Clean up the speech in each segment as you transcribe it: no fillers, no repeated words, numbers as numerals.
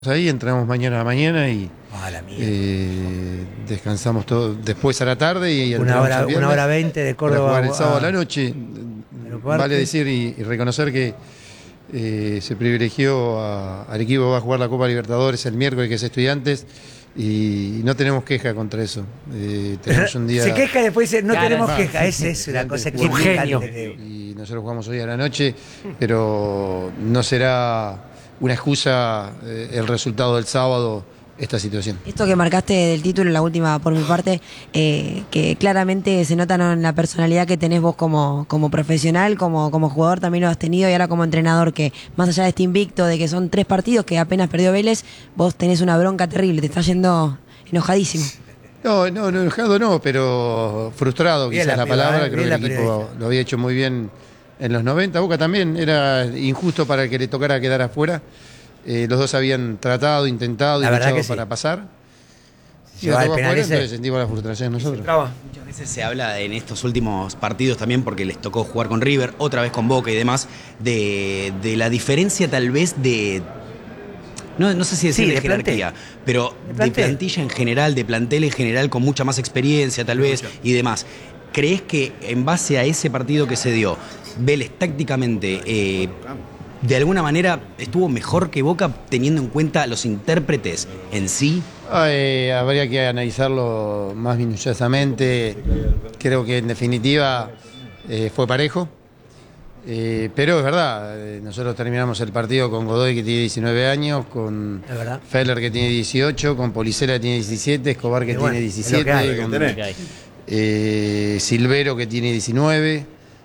Ahí entramos mañana a la mañana y la mierda. descansamos todo después a la tarde y Una hora 20 de Córdoba para jugar el sábado a la noche. Aeropuerto. Vale decir y reconocer que se privilegió al equipo que va a jugar la Copa Libertadores el miércoles, que es Estudiantes, y no tenemos queja contra eso. Tenemos un día... Se queja y después dice, no Claro, tenemos no. queja. Esa es una cosa que un genio. Y nosotros jugamos hoy a la noche, pero no será una excusa el resultado del sábado, esta situación. Esto que marcaste del título, la última por mi parte, que claramente se nota, ¿no?, en la personalidad que tenés vos como profesional, como jugador también lo has tenido, y ahora como entrenador, que más allá de este invicto, de que son 3 partidos que apenas perdió Vélez, vos tenés una bronca terrible, te está yendo enojadísimo. No, enojado no, pero frustrado, Bien quizás la la palabra. piba, Creo que bien el la equipo periodista. lo había hecho muy bien en los 90. Boca también, era injusto para el que le tocara quedar afuera. Los dos habían tratado, intentado y La verdad luchado que sí. para pasar. Y Se va nos al tocó penal afuera, ese. entonces sentimos la frustración nosotros. Muchas veces se habla en estos últimos partidos también, porque les tocó jugar con River, otra vez con Boca y demás, de la diferencia tal vez de... No sé si decir Sí, de de plantel. jerarquía, pero De de plantel. plantilla en general, de plantel en general, con mucha más experiencia tal vez y demás. ¿Crees que en base a ese partido que se dio, Vélez tácticamente de alguna manera estuvo mejor que Boca, teniendo en cuenta los intérpretes en sí? Habría que analizarlo más minuciosamente. Creo que en definitiva fue parejo. Pero es verdad, nosotros terminamos el partido con Godoy, que tiene 19 años, con Es verdad. Feller, que tiene 18, con Policela, que tiene 17, Escobar, que Y bueno, tiene es lo que hay. 17, con Silvero, que tiene 19.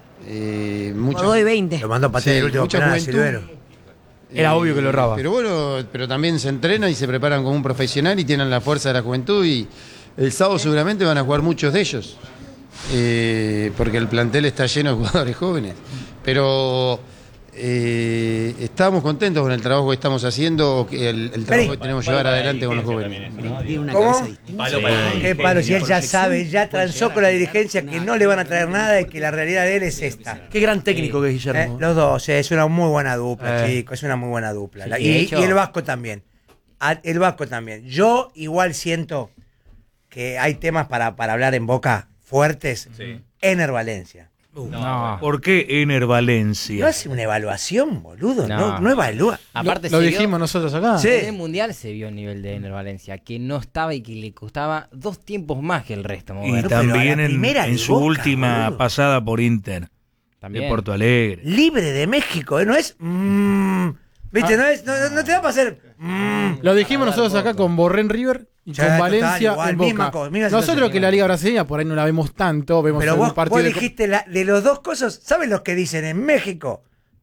Godoy 20. Lo mandó a patear Sí, el último mucha penal a juventud. Silvero. Era obvio que lo erraba. Pero bueno, pero también se entrenan y se preparan como un profesional y tienen la fuerza de la juventud, y el sábado seguramente van a jugar muchos de ellos, porque el plantel está lleno de jugadores jóvenes. Pero estamos contentos con el trabajo que estamos haciendo, el trabajo que tenemos que llevar adelante con los jóvenes. Tiene una ¿Cómo? cabeza distinta. Qué palo, si él ya sabe, ya transó con la dirigencia que no le van a traer nada y que la realidad de él es esta. Qué gran técnico que es Guillermo. Los dos, es una muy buena dupla, chicos, es una muy buena dupla. Sí, Y, de hecho- y el Vasco también. El Vasco también. Yo igual siento que hay temas para hablar en Boca fuertes. Ener Valencia. No. ¿Por qué Ener No Valencia? hace una evaluación, boludo. No, No. no evalúa. Aparte Lo se dijimos vio, nosotros acá. Sí. en el Mundial se vio el nivel de Ener Valencia, que no estaba y que le costaba 2 tiempos más que el resto Y mover. pero a también la primera en de su Boca, última boludo. pasada por Inter, También. de Porto Alegre. Libre de México, no es. ¿Viste? No te va a pasar. Lo dijimos nosotros acá con Borrén River y Sí, con total, Valencia igual, en misma Boca. cosa, misma Nosotros situación. que la Liga Brasileña por ahí no la vemos tanto, vemos Pero algún vos partido de- dijiste de los dos cosas, ¿sabes lo que dicen en México?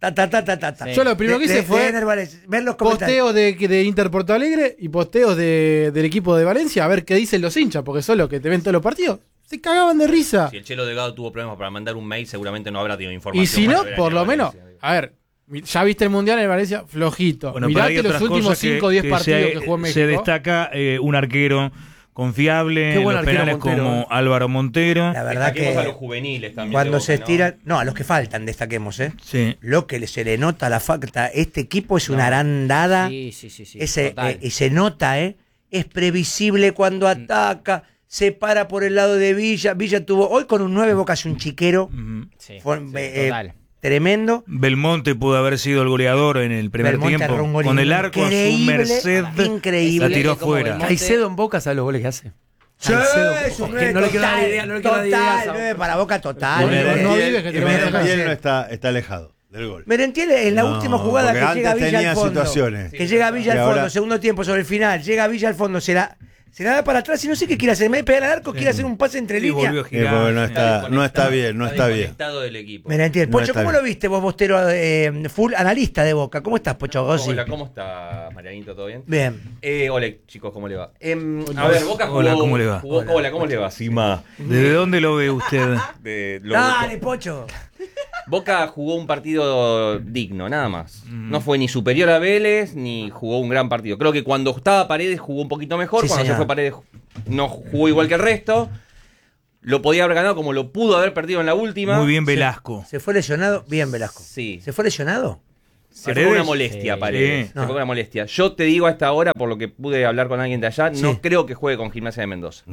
Sí. Yo lo primero que hice fue Ener Valencia, ver los comentarios. posteos de Inter Porto Alegre y posteos del equipo de Valencia, a ver qué dicen los hinchas, porque son los que te ven todos los partidos. Se cagaban de risa. Si el Chelo Delgado tuvo problemas para mandar un mail, seguramente no habrá tenido información. Y si para no, ver a por lo Valencia. menos, a ver, ya viste el Mundial en Valencia, flojito. Bueno, pero hay Mirate los otras últimos cosas 5 o 10 partidos que jugó México. se destaca un arquero confiable Qué en buen los arquero penales Montero, como Álvaro Montero. La verdad Destaquemos a los que juveniles también. cuando de se Boca, ¿no? estiran. No, a los que faltan, destaquemos, ¿eh? Sí. Lo que se le nota la falta. Este equipo es una arandada. Sí. Y se nota, ¿eh? Es previsible cuando ataca. Se para por el lado de Villa. Villa tuvo. Hoy con un 9 Boca hace un chiquero. Ujú. Sí, Fue, total. tremendo. Belmonte pudo haber sido el goleador en el primer Belmonte tiempo. agarró un gol Con el arco a su increíble, merced, increíble. la tiró Como fuera. Belmonte. Caicedo en Boca, ¿sabes los goles que hace? Sí, Caicedo, es un que nueve no le quiero dar total, idea, no le quiero dar idea, total, 9 para Boca total. Bueno, nueve. no vives que te lo van a sacar. Merentiel no está alejado del gol. Merentiel en la No, última jugada porque que llega antes Villa tenía al fondo. situaciones. Que llega Villa Y al fondo, ahora- segundo tiempo sobre el final. Llega Villa al fondo, se la da para atrás y no sé qué quiere hacer. Me pega al arco, quiere hacer un pase entre Y volvió a líneas. girar. porque no está bien, no está bien. desconectado del equipo. Merentiel. No Pocho, está ¿cómo bien. lo viste vos, Bostero, full analista de Boca? ¿Cómo estás, Pocho Gossi? Hola, ¿cómo está Marianito? ¿Todo bien? Bien. Hola, chicos, ¿cómo le va? A ver, Boca jugó... Hola, ¿cómo le va? Hola, ¿cómo le va? Sima. ¿Desde dónde lo ve usted? Dale, Pocho. Boca jugó un partido digno, nada más. No fue ni superior a Vélez, ni jugó un gran partido. Creo que cuando estaba Paredes jugó un poquito mejor, Sí, cuando señor. se fue Paredes no jugó igual que el resto. Lo podía haber ganado como lo pudo haber perdido en la última. Muy bien Velasco. Se fue lesionado. Bien, Velasco. Sí. ¿Se fue lesionado? Se fue con una molestia, Paredes. Se fue con una molestia. Yo te digo a esta hora, por lo que pude hablar con alguien de allá, no creo que juegue con Gimnasia de Mendoza.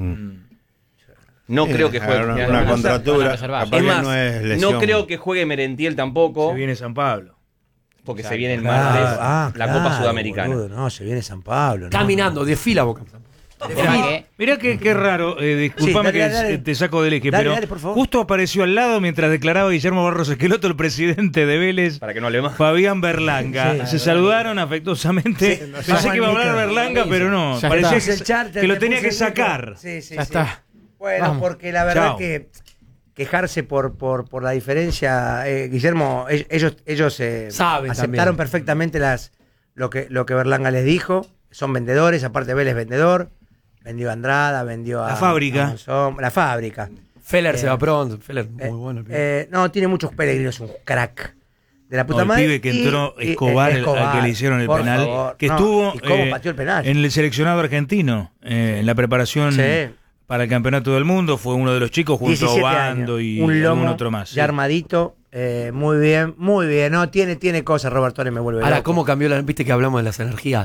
No creo que juegue con Gimnasia de Mendoza. Una contractura. Es más, no creo que juegue Merentiel tampoco. Se viene San Pablo. Porque se viene el martes la Copa Sudamericana. Boludo, no, se viene San Pablo. No. Caminando, desfila Boca. Mirá qué raro, disculpame dale. te saco del eje, pero Dale, por favor. justo apareció al lado mientras declaraba Guillermo Barros Esqueloto, el presidente de Vélez, Para que no hable más. Fabián Berlanga. Se saludaron afectuosamente. Pensé que iba a hablar Berlanga, pero no. Ya Parecía está. que lo tenía que sacar. Ya está. Bueno, Vamos. porque la verdad Chao. que quejarse por la diferencia, Guillermo, ellos Saben aceptaron también. perfectamente lo que Berlanga les dijo. Son vendedores, aparte Vélez vendedor. Vendió a Andrada, vendió a La fábrica. a Monzón, la fábrica. Feller se va pronto. Feller, muy bueno. El pibe. No, tiene muchos peregrinos, un crack de la puta El madre. pibe que entró Escobar, al que le hicieron el por penal, favor. que No, estuvo ¿y cómo pateó el penal? en el seleccionado argentino, en la preparación Sí. para el Campeonato del Mundo, fue uno de los chicos junto a 17 Obando años. y un algún lomo otro más. ya armadito, muy bien, no, tiene cosas, Roberto, me vuelve Ahora, loco. ¿cómo cambió viste que hablamos de las energías?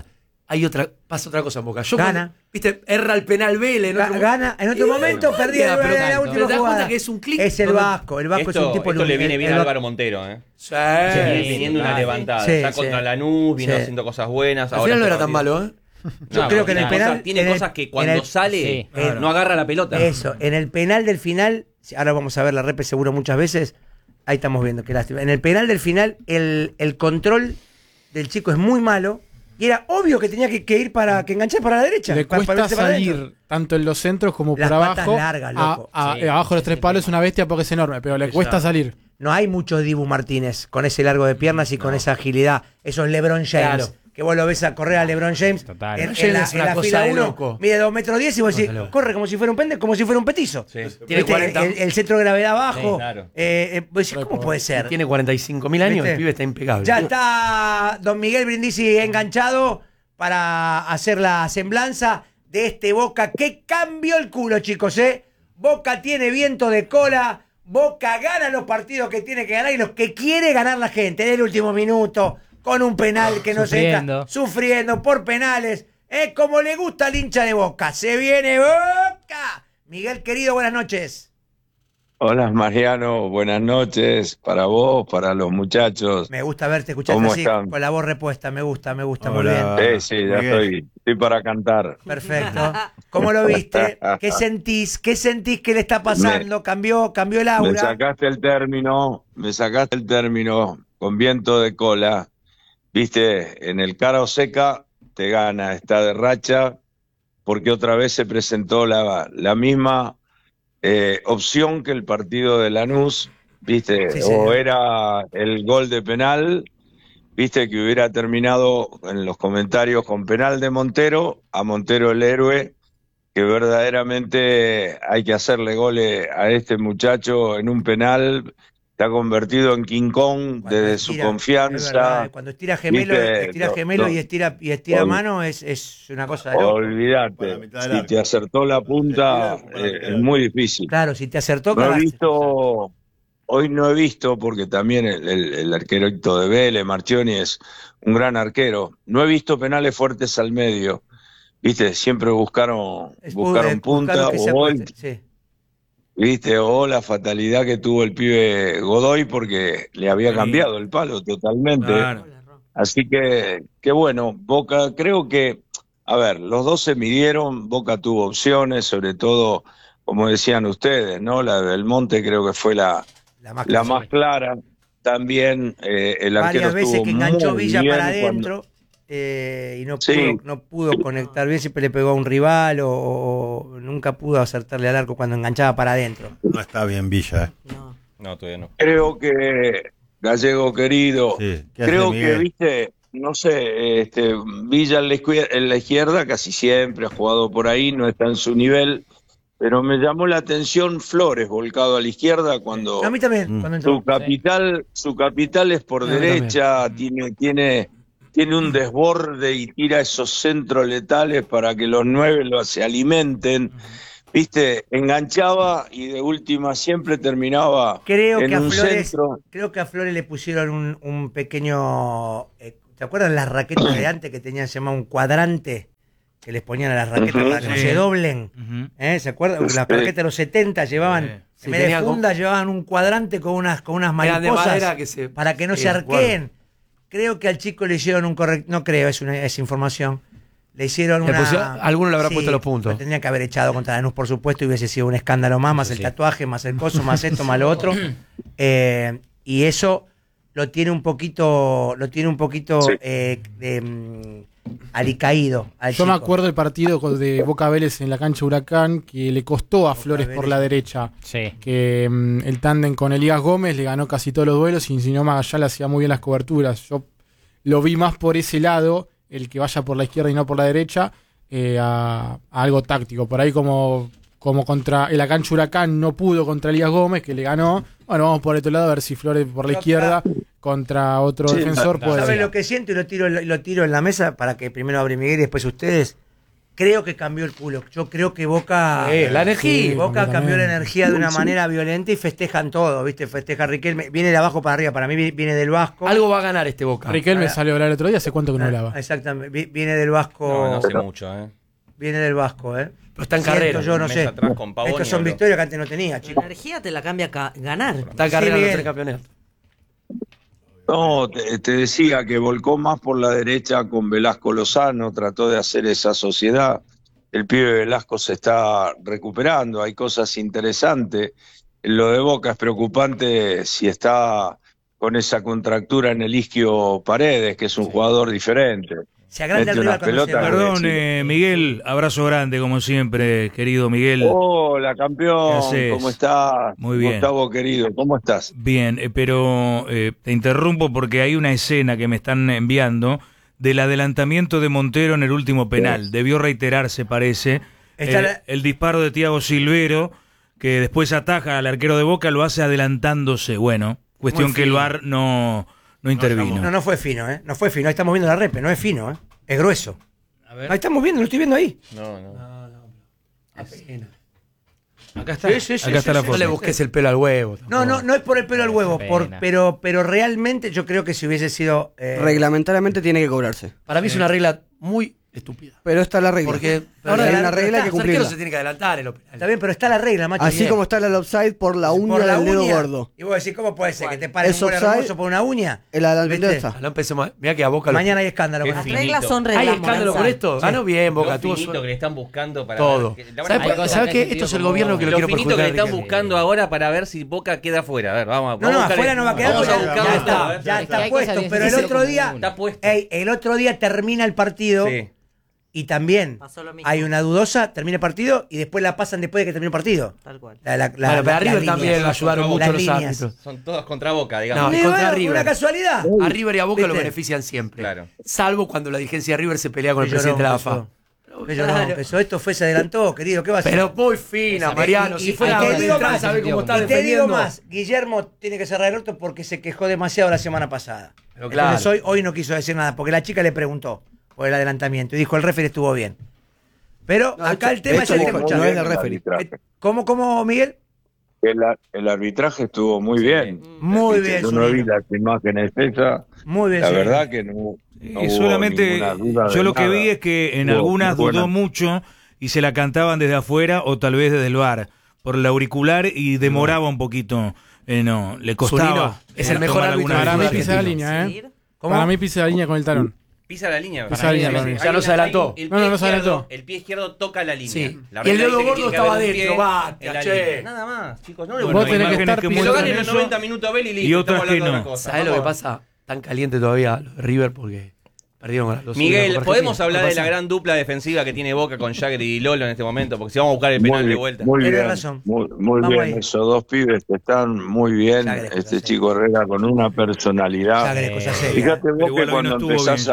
Pasa otra cosa en Boca. Gana. Viste, erra el penal Vélez. Gana, en otro momento perdí pero la última te das jugada. cuenta que es un clic. Es el Vasco es un tipo Esto le viene bien a el- Álvaro Montero, Sí. Viene teniendo una levantada. Sí, ya sí. contra Lanús, vino Sí. haciendo cosas buenas. Al ahora final no era este tan partido- malo, ¿eh? Yo creo que en el penal Tiene en el- cosas que en cuando el- sale Sí. no agarra la pelota. Eso, en el penal del final, ahora vamos a ver la repe seguro muchas veces, ahí estamos viendo, qué lástima. En el penal del final, el control del chico es muy malo y era obvio que tenía que ir que enganchar para la derecha. Le para cuesta irse para adentro. salir tanto en los centros como Las por patas abajo. largas, loco. Sí, abajo de los sí, tres sí, palos sí. es una bestia porque es enorme, pero le cuesta salir. No hay muchos Dibu Martínez con ese largo de piernas y con esa agilidad. Eso es LeBron James. Claro. Que vos lo ves a correr a LeBron James Total. en LeBron la, James es en una la cosa fila de 1, loco. mide 2,10 m y vos decís, Cosa de loco. corre como si fuera un pendejo, como si fuera un petizo. Sí. Tiene ¿Viste? 40. El centro de gravedad abajo. Sí, claro. Vos decís, ¿cómo puede ser? Tiene 45.000 años, ¿Viste? el pibe está impecable. Ya está don Miguel Brindisi enganchado para hacer la semblanza de este Boca que cambió el culo, chicos, ¿eh? Boca tiene viento de cola, Boca gana los partidos que tiene que ganar y los que quiere ganar la gente en el último minuto, con un penal que no se entra, sufriendo por penales, como le gusta al hincha de Boca. Se viene Boca. Miguel, querido, buenas noches. Hola Mariano, buenas noches para vos, para los muchachos. Me gusta verte, escucharte ¿Cómo así, están? con la voz repuesta, me gusta, muy Hola. bien. Sí, ya Miguel. estoy para cantar. Perfecto. ¿Cómo lo viste? ¿Qué sentís? ¿Qué sentís que le está pasando? ¿Cambió el Me aura? sacaste el término con viento de cola. Viste, en el cara o seca te gana, está de racha, porque otra vez se presentó la misma opción que el partido de Lanús, viste, Sí, o señor. era el gol de penal, viste que hubiera terminado en los comentarios con penal de Montero, a Montero el héroe, que verdaderamente hay que hacerle goles a este muchacho en un penal, está convertido en King Kong Cuando desde estira, su es confianza. verdad, cuando estira gemelo, ¿Viste? y estira mano es una cosa de loco. Por la Olvídate, mitad del si arco. te acertó la punta, Por la mitad del es arco. muy difícil. Claro, si te acertó, No he cagaste. visto, hoy no he visto, porque también el arquero de Vélez, Marchioni, es un gran arquero. No he visto penales fuertes al medio. Viste, siempre buscaron Buscaron punta, que se o acueste, sí. viste, o la fatalidad que tuvo el pibe Godoy porque le había Sí. cambiado el palo totalmente. Claro. Así que bueno, Boca, creo que, a ver, los dos se midieron, Boca tuvo opciones, sobre todo, como decían ustedes, ¿no? La de Belmonte creo que fue la más clara. También el arquero Varias veces estuvo que enganchó muy Villa bien para cuando- adentro y Sí. no pudo conectar bien, siempre le pegó a un rival o nunca pudo acertarle al arco cuando enganchaba para adentro. No está bien Villa, No, todavía no. Creo que, Gallego querido, Sí, ¿qué hace creo que, Miguel? viste, no sé, Villa en la izquierda casi siempre ha jugado por ahí, no está en su nivel, pero me llamó la atención Flores volcado a la izquierda cuando A mí también, cuando entró. su capital es por A mí derecha, tiene un desborde y tira esos centros letales para que los 9 se alimenten. viste, enganchaba y de última siempre terminaba en un centro. Creo que a Flores le pusieron un pequeño... ¿te acuerdas las raquetas de antes que tenían llamado un cuadrante? Que les ponían a las raquetas para que no se doblen. ¿Se acuerdan? Las raquetas de los 70 llevaban, en vez de funda, llevaban un cuadrante con unas mariposas para que no se arqueen. Creo que al chico le hicieron un correcto... No creo, es información. Le hicieron alguno le habrá puesto los puntos. Lo tendría que haber echado contra Lanús, por supuesto, y hubiese sido un escándalo más el tatuaje, más el coso, más esto, más lo otro. Y eso lo tiene un poquito alicaído al Yo chico. me acuerdo del partido de Boca Vélez en la cancha Huracán, que le costó a Flores por la derecha. Sí. Que el tándem con Elías Gómez le ganó casi todos los duelos y si no Magallá hacía muy bien las coberturas. Yo lo vi más por ese lado, el que vaya por la izquierda y no por la derecha, a algo táctico. Por ahí como contra el cancha Huracán no pudo contra Elías Gómez, que le ganó. Bueno, vamos por otro lado a ver si Flores por la izquierda contra otro defensor puede. ¿Sabes lo que siento? Y lo tiro en la mesa para que primero abre Miguel y después ustedes. Creo que cambió el culo. Yo creo que Boca... la energía. Sí, Boca cambió la energía de una manera violenta y festejan todo, ¿viste? Festeja Riquelme. Viene de abajo para arriba. Para mí viene del Vasco. Algo va a ganar este Boca. Riquelme salió a hablar el otro día. ¿Hace cuánto que no hablaba? Exactamente. Viene del Vasco... No hace mucho, Viene del Vasco, Pero está en carrera. Yo no sé. Estas son victorias que antes no tenía, chicos. La energía te la cambia ganar. Está en carrera los 3 campeonatos. No, te decía que volcó más por la derecha con Velasco Lozano, trató de hacer esa sociedad. El pibe Velasco se está recuperando, hay cosas interesantes. Lo de Boca es preocupante si está con esa contractura en el isquio Paredes, que es un jugador diferente. Se agranda el rival cuando se va. Perdón, Miguel, abrazo grande como siempre, querido Miguel. Hola, campeón, ¿cómo estás? Muy bien. Gustavo, querido, ¿cómo estás? Bien, pero te interrumpo porque hay una escena que me están enviando del adelantamiento de Montero en el último penal. Debió reiterarse, parece, el disparo de Thiago Silvero, que después ataja al arquero de Boca, lo hace adelantándose. Bueno, cuestión que el VAR no intervino. No fue fino, ¿eh? No fue fino. Ahí estamos viendo la repe, no es fino, ¿eh? Es grueso. A ver. Ahí estamos viendo, lo estoy viendo ahí. No. Acá está. Acá está la foto. No le busques el pelo al huevo. No es por el pelo al huevo, pero realmente yo creo que si hubiese sido... Reglamentariamente tiene que cobrarse. Para mí es una regla muy estúpida. Pero está la regla. Porque ahora hay una regla que cumplirla. Se tiene que adelantar en los penales. Está bien, pero está la regla, macho. Así como está el offside por la uña del dedo gordo. Y vos decís, ¿cómo puede ser? ¿Que te pare un gol hermoso por una uña? El adelantamiento está. No empecemos. Mirá que a Boca... Mañana hay escándalo. Las reglas son reglas. ¿Hay escándalo con esto? Ganó bien, Boca. Lo finito que le están buscando para... Todo. ¿Sabes qué? Esto es el gobierno que lo quiere perjudicar. Lo finito que le están buscando ahora para ver si Boca queda afuera. A ver, vamos. No, afuera no va a quedar. Ya está puesto. Pero el otro día... El otro día termina el partido... Y también hay una dudosa, termina el partido y después la pasan después de que termine el partido. Tal cual. Pero a River también lo ayudaron mucho los árbitros. Son todos contra Boca, digamos. No, contra River. ¿Una casualidad? A River y a Boca lo benefician siempre. Claro. Salvo cuando la dirigencia de River se pelea con el presidente de la AFA. Se adelantó, querido, ¿qué va a hacer? Pero muy fina, Mariano. Si fuera sabe cómo está defendiendo. Te digo más, Guillermo tiene que cerrar el orto porque se quejó demasiado la semana pasada. Pero claro. Entonces hoy no quiso decir nada, porque la chica le preguntó por el adelantamiento y dijo el referee estuvo bien. Pero acá el tema es el no es del referee. ¿Cómo, Miguel? El arbitraje estuvo muy bien. Muy bien. Yo no vi las imágenes esas. Muy bien. La verdad que no. Y solamente yo lo que vi es que en algunas dudó mucho y se la cantaban desde afuera o tal vez desde el VAR por el auricular y demoraba un poquito. No, le costaba. Es el mejor árbitro. Para mí pisa la línea, ¿eh? Para mí pisa la línea con el talón. Pisa la línea. Ya no se adelantó. No se adelantó. El pie izquierdo toca la línea. Sí. Y el dedo gordo estaba adentro. Nada más, chicos. No Vos tenés que estar que lo ganen en 90 minutos a Bel y listo. Y otras que no. ¿Sabés lo que pasa? Tan caliente todavía los de River porque perdieron con los Miguel, ¿podemos hablar de la gran dupla defensiva que tiene Boca con Jagger y Lolo en este momento? Porque si vamos a buscar el penal de vuelta. Muy bien, razón. muy bien. Ahí. Esos dos pibes están muy bien. Este chico Herrera con una personalidad. Fíjate vos que cuando empezás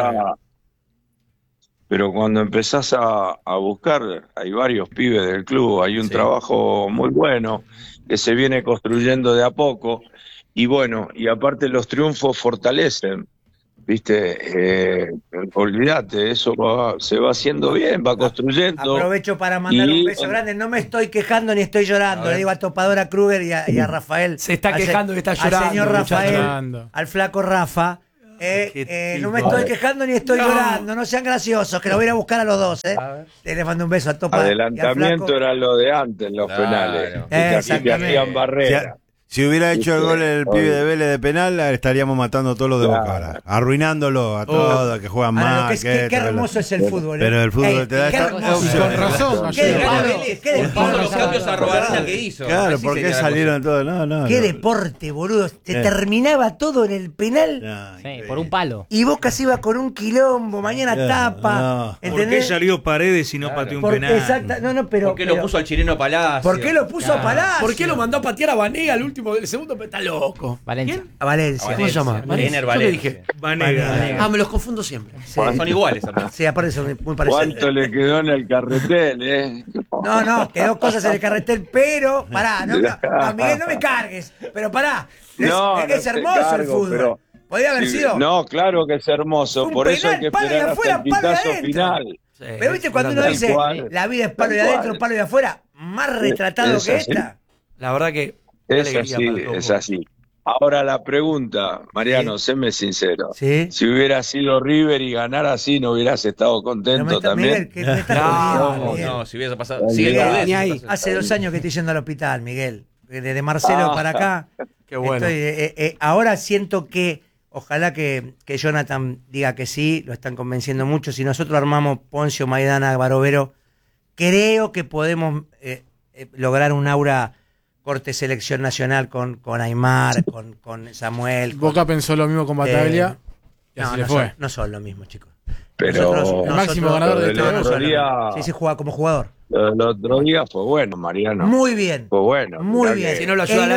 Pero cuando empezás a buscar, hay varios pibes del club, hay un trabajo muy bueno que se viene construyendo de a poco. Y bueno, y aparte los triunfos fortalecen. ¿viste? Olvídate, eso se va haciendo bien, va construyendo. Aprovecho para mandar un beso grande. No me estoy quejando ni estoy llorando. Le digo a Topadora Kruger y a Rafael. Se está quejando que está llorando. Al señor Rafael, al flaco Rafa. No me estoy quejando ni estoy llorando. No sean graciosos, que lo voy a ir a buscar a los dos. Les mando un beso a Topa. Adelantamiento era lo de antes, los penales. Que hacían barrera. Si hubiera hecho el gol el pibe de Vélez de penal, estaríamos matando a todos los de Boca ahora. Arruinándolo a todos, que juegan mal. Qué hermoso es el fútbol. Pero el fútbol te da esta... Con razón. Qué los cambios a Robarina que hizo. Claro, ¿por qué salieron todos? No. Qué deporte, boludo. Te terminaba todo en el penal. Sí, por un palo. Y Boca se iba con un quilombo, mañana tapa. ¿Por qué salió Paredes y no pateó un penal? Exacto, pero. ¿Por qué lo puso al chileno Palacio? ¿Por qué lo puso a Palacio? ¿Por qué lo mandó a patear a Vanega al último? El segundo está loco. Valencia. ¿Quién? A Valencia. ¿Cómo se llama? Ener Yo le dije. Vanega. Me los confundo siempre. Sí. Son iguales, hermano. Sí, aparte son muy parecidos. ¿Cuánto le quedó en el carretel, No, quedó cosas en el carretel, pero pará, Miguel, no me cargues. Pero pará, es hermoso el fútbol. Podría haber sido. No, claro que es hermoso, por eso hay que esperar hasta el pitazo final. Pero viste cuando uno dice la vida es palo de adentro, palo de afuera, más retratado que esta. La verdad que es así. Ahora la pregunta, Mariano, séme sincero. ¿Sí? Si hubiera sido River y ganar así, ¿no hubieras estado contento también? Miguel, no, si hubiese pasado. Hace 2 años que estoy yendo al hospital, Miguel. Desde Marcelo para acá. Qué bueno. Ahora siento que, ojalá que Jonathan diga que sí, lo están convenciendo mucho. Si nosotros armamos Poncio, Maidana, Barovero, creo que podemos lograr un aura corte selección nacional con Aymar, con Samuel. Boca pensó lo mismo con Bataglia y así le fue. No son lo mismo, chicos. Pero el máximo ganador de este año. Sí, se juega como jugador. El otro día fue bueno, Mariano. Muy bien. Fue bueno. Muy bien. Si no lo ayuda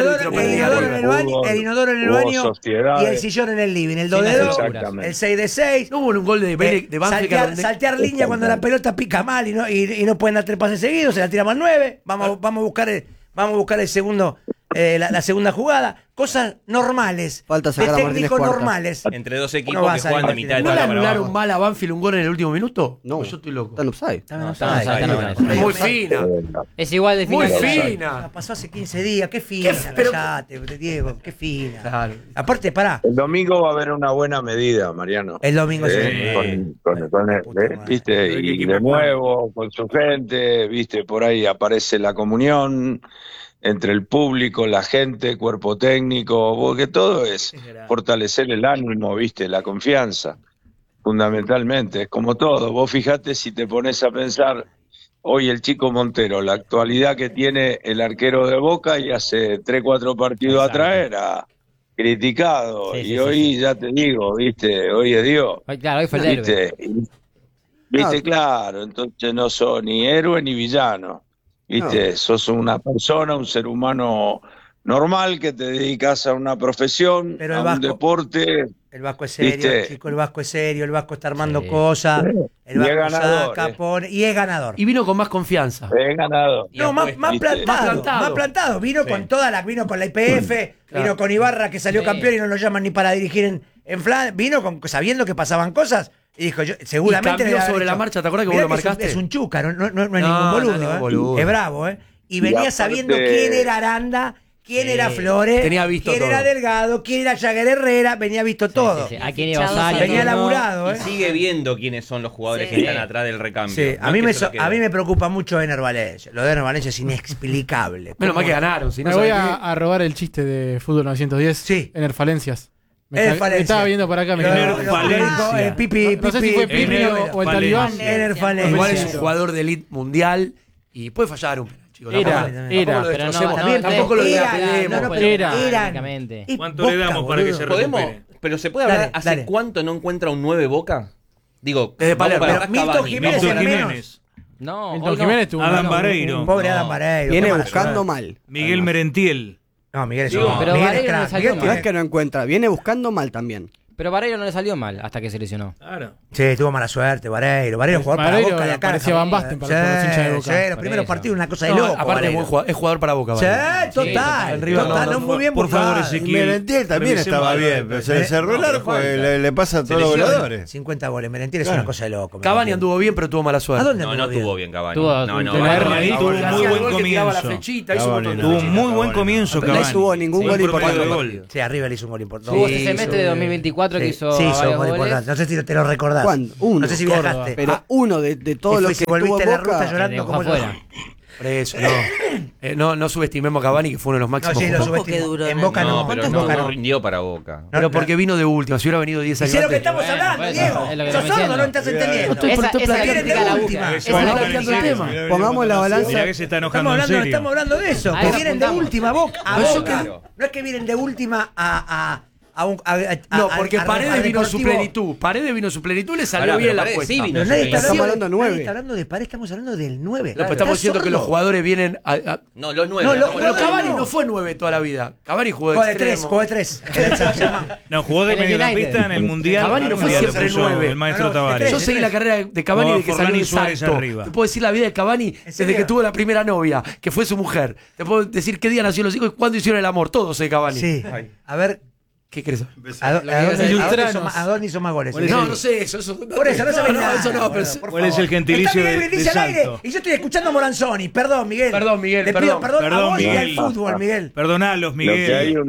el inodoro en el baño y el sillón en el living. El 2 de 2, el 6 de 6. Hubo un gol de Banfield. Saltear línea cuando la pelota pica mal y no pueden dar 3 pases seguidos, se la tiramos al 9. Vamos a buscar el segundo, la segunda jugada. Cosas normales. Falta sacar de a técnicos normales. Entre dos equipos que juegan de mitad de tabla. ¿No le para anularon abajo mal a Banfield un gol en el último minuto? No, yo estoy loco. Está en offside. Está muy fina. Es igual de fina. Muy que fina. Pasó hace 15 días. Qué fina. Callate, Diego. Qué fina. Claro. Aparte, pará. El domingo va a haber una buena medida, Mariano. El domingo sí. Con él, ¿viste? Y de nuevo, con su gente, ¿viste? Por ahí aparece la comunión entre el público, la gente, cuerpo técnico, porque todo es fortalecer el ánimo, ¿viste? La confianza, fundamentalmente, es como todo. Vos fijate si te pones a pensar, hoy el chico Montero, la actualidad que tiene el arquero de Boca, y hace 3-4 partidos atrás era criticado, hoy ya te digo, ¿viste? Hoy es Dios. Claro, hoy fue el héroe. ¿Viste? Claro, entonces no sos ni héroe ni villano. ¿Viste? Sos una persona, un ser humano normal que te dedicas a una profesión, a un deporte. El Vasco es serio, ¿viste? Chico, el Vasco es serio, el Vasco está armando cosas, el Vasco saca, pone, y es ganador. Y vino con más confianza. Es ganador. No, más plantado. Vino con vino con la IPF, vino con Ibarra que salió campeón y no lo llaman ni para dirigir en Flanders, vino sabiendo que pasaban cosas. Y dijo, seguramente. Y cambió sobre la marcha, ¿te acuerdas que vos lo marcaste? Es un chúcaro, no es ningún boludo. Es bravo, Y venía sabiendo quién era Aranda, quién era Flores, quién era Delgado, quién era Jagger Herrera, venía visto todo. A quién iba Osvaldo. Venía laburado, Y sigue viendo quiénes son los jugadores que están atrás del recambio. Sí, a mí me preocupa mucho Ener Valencia. Lo de Ener Valencia es inexplicable. Menos mal que ganaron. Me voy a robar el chiste de Fútbol 910. Sí. Ener Falencias. Me estaba viendo para acá. Ener Falencia. No sé si fue Pipi o el Talibán. Ener Falencia. Igual es un jugador de elite mundial y puede fallar un penal, chicos. Tampoco lo destrocemos. ¿Cuánto le damos para que se recupere? Pero se puede hablar, ¿hace cuánto no encuentra un 9 Boca? Digo, desde Palermo. Milton Jiménez. No, Milton Jiménez tuvo Adam Vareiro. Pobre Adam Vareiro. Viene buscando mal. Miguel Merentiel. No, Miguel es pero Vareiro no salió No es que no encuentra, viene buscando mal también. Pero Vareiro no le salió mal hasta que se lesionó. Claro. Sí, tuvo mala suerte, Vareiro. Vareiro jugó para Boca de acá. Parecía Van Basten para los hinchas de Boca. Sí, los primeros partidos, una cosa de loco. Aparte, es jugador para Boca. Sí, total. Total, muy bien por favor, buscado. Ezequiel. Merentiel también estaba bien, pero se le cerró el arco, le pasa a todos los goleadores. 50 goles. Merentiel es una cosa de loco. Cavani anduvo bien, pero tuvo mala suerte. ¿A dónde No anduvo tuvo bien Cavani. Tuvo muy buen comienzo. Tuvo muy buen comienzo, No Cavani. tuvo ningún gol importante. Sí, arriba le hizo un gol importante. Tuvo ese semestre de 2024 que hizo Sí, hizo varios un gol goles. importante. No sé si te lo recordás. ¿Cuándo? Uno. No sé si viajaste. Pero uno de todo lo que se tuvo volviste en a la ruta Boca. llorando como afuera. Por eso, no subestimemos a Cavani, que fue uno de los máximos sí, lo jugadores. subestimó. En Boca No, no. pero En Boca no no. rindió para Boca. Pero porque vino de última, si hubiera venido 10 años Sé lo que antes. estamos hablando, Bueno, Diego. es lo que Sos estamos sordo, diciendo. no estás entendiendo. Estoy Esa viene de la última. Boca. Estamos planteando el tema. Pongamos la balanza. Mirá que se está Estamos enojando en serio. hablando de eso. A Que eso vienen de apuntamos. última Boca. A Eso Boca. claro. No es que vienen de última No, porque Paredes vino en su Deportivo. plenitud. Paredes vino en su plenitud, le salió Pará, bien pero la Paredes apuesta. sí vino. Pero nadie está Estamos hablando hablando de 9. nadie está hablando de Paredes, estamos hablando del 9. No, pero estamos diciendo que los jugadores vienen No, los 9. No, Pero Cavani no. no fue 9 toda la vida. Cavani jugó de Jugó de 3, extremo. jugó de 3. No, jugó de En el mediocampista United. en el Mundial. Cavani no fue Mundial siempre lo puso 9. el maestro No, no, Tavares. Yo seguí la carrera de Cavani Jugaba de que Forlán salió y de Suárez salto. arriba. Te puedo decir la vida de Cavani desde serio? que tuvo la primera novia, que fue su mujer. Te puedo decir qué día nació los hijos y cuándo hicieron el amor. Todos de Cavani. Sí. A ver, ¿Qué crees? ¿a dónde hizo más goles? No sé eso. Por eso no sabés nada. Eso no, pero Por ¿Cuál es favor. el gentilicio Está Miguel de Brindisi al aire Salto? y yo estoy escuchando a Moranzoni. Perdón, Miguel. Perdón, Miguel, Le pido perdón. perdón a Perdón, vos y al Miguel. fútbol, Miguel. Perdonalos, Lo que hay Miguel.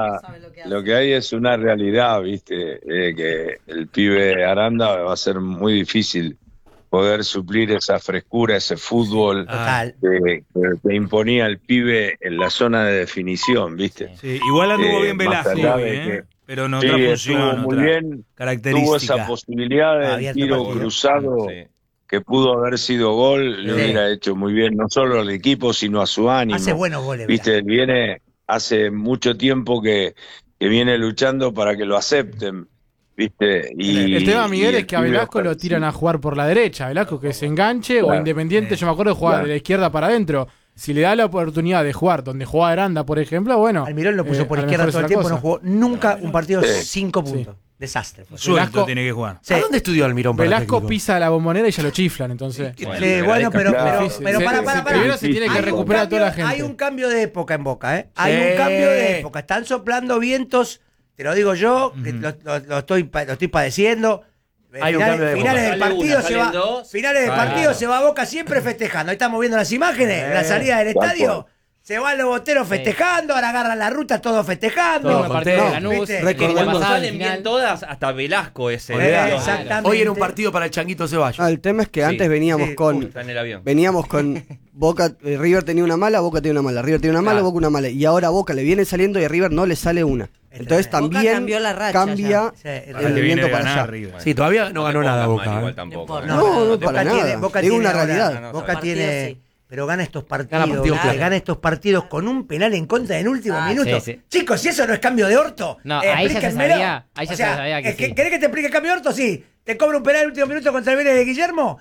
lo que hay es una realidad, viste, que el pibe Aranda va a ser muy difícil poder suplir esa frescura, ese fútbol Total. que imponía el pibe en la zona de definición, viste. Sí, igual anduvo bien más Velasco, allá de ¿eh? que- Pero no Sí, otra estuvo función, muy otra bien, tuvo característica. esa posibilidad del Abierto tiro partido. cruzado Sí. que pudo haber sido gol, le Sí. hubiera hecho muy bien, no solo al equipo, sino a su ánimo. Hace buenos goles. Viste, viene hace mucho tiempo que viene luchando para que lo acepten, viste. Y, El tema, Miguel, y es que a Velasco lo tiran a jugar por la derecha. Velasco que se enganche o Claro. Independiente, yo me acuerdo de jugar de la izquierda para adentro. Si le da la oportunidad de jugar donde jugaba Aranda, por ejemplo, bueno. Almirón lo puso por a lo izquierda mejor todo el es tiempo, otra no jugó nunca un partido Sí. 5 puntos. Desastre. fue. Suelto Velasco- tiene que jugar. Sí. ¿A dónde estudió Almirón para Velasco técnico? pisa la bombonera y ya lo chiflan, entonces. Sí, bueno, pero Claro. para. Primero se tiene que Hay un recuperar a toda la cambio- gente. Hay un cambio de época en Boca, ¿eh? Hay Sí. un cambio de época. Están soplando vientos, te lo digo yo, que lo estoy padeciendo. Hay un cambio de época. Finales del Sale partido una, se va. salen dos. Finales del Claro. partido se va a Boca siempre festejando. Ahí estamos viendo las imágenes, la salida del Tal estadio. Se van los boteros festejando, ahora agarran la ruta todos festejando. Todo El partido de contento. Lanús, ¿Viste? el que Recordemos- pasaba Salen al bien final. todas, hasta Velasco ese. Exactamente. Hoy era un partido para el Changuito Ceballos. El tema es que antes veníamos Sí, con. Está en el avión. Veníamos con Boca, River tenía una mala, Boca tenía una mala, River tenía una mala, Claro. Boca una mala. Y ahora Boca le viene saliendo y a River no le sale una. Entonces tremendo. Boca también cambió la racha cambia ya. Sí, el Ahora que viene viento de para ganar allá. River. Sí, todavía no ganó nada Pongan Boca. mal, ¿eh? igual tampoco. No, No, para nada. Boca Digo tiene una ahora- realidad. Boca Partidos, tiene. sí. Pero gana estos Gana partidos, partidos clave. gana estos partidos con un penal en contra en el último Ah, minuto. sí, sí. Chicos, si eso no es cambio de orto, No, ahí ya se explíquenmelo. sabía, ahí ya O sea, se sabía que sí. ¿Querés que te explique el cambio de orto? Sí. Te cobra un penal en el último minuto contra el Vélez de Guillermo,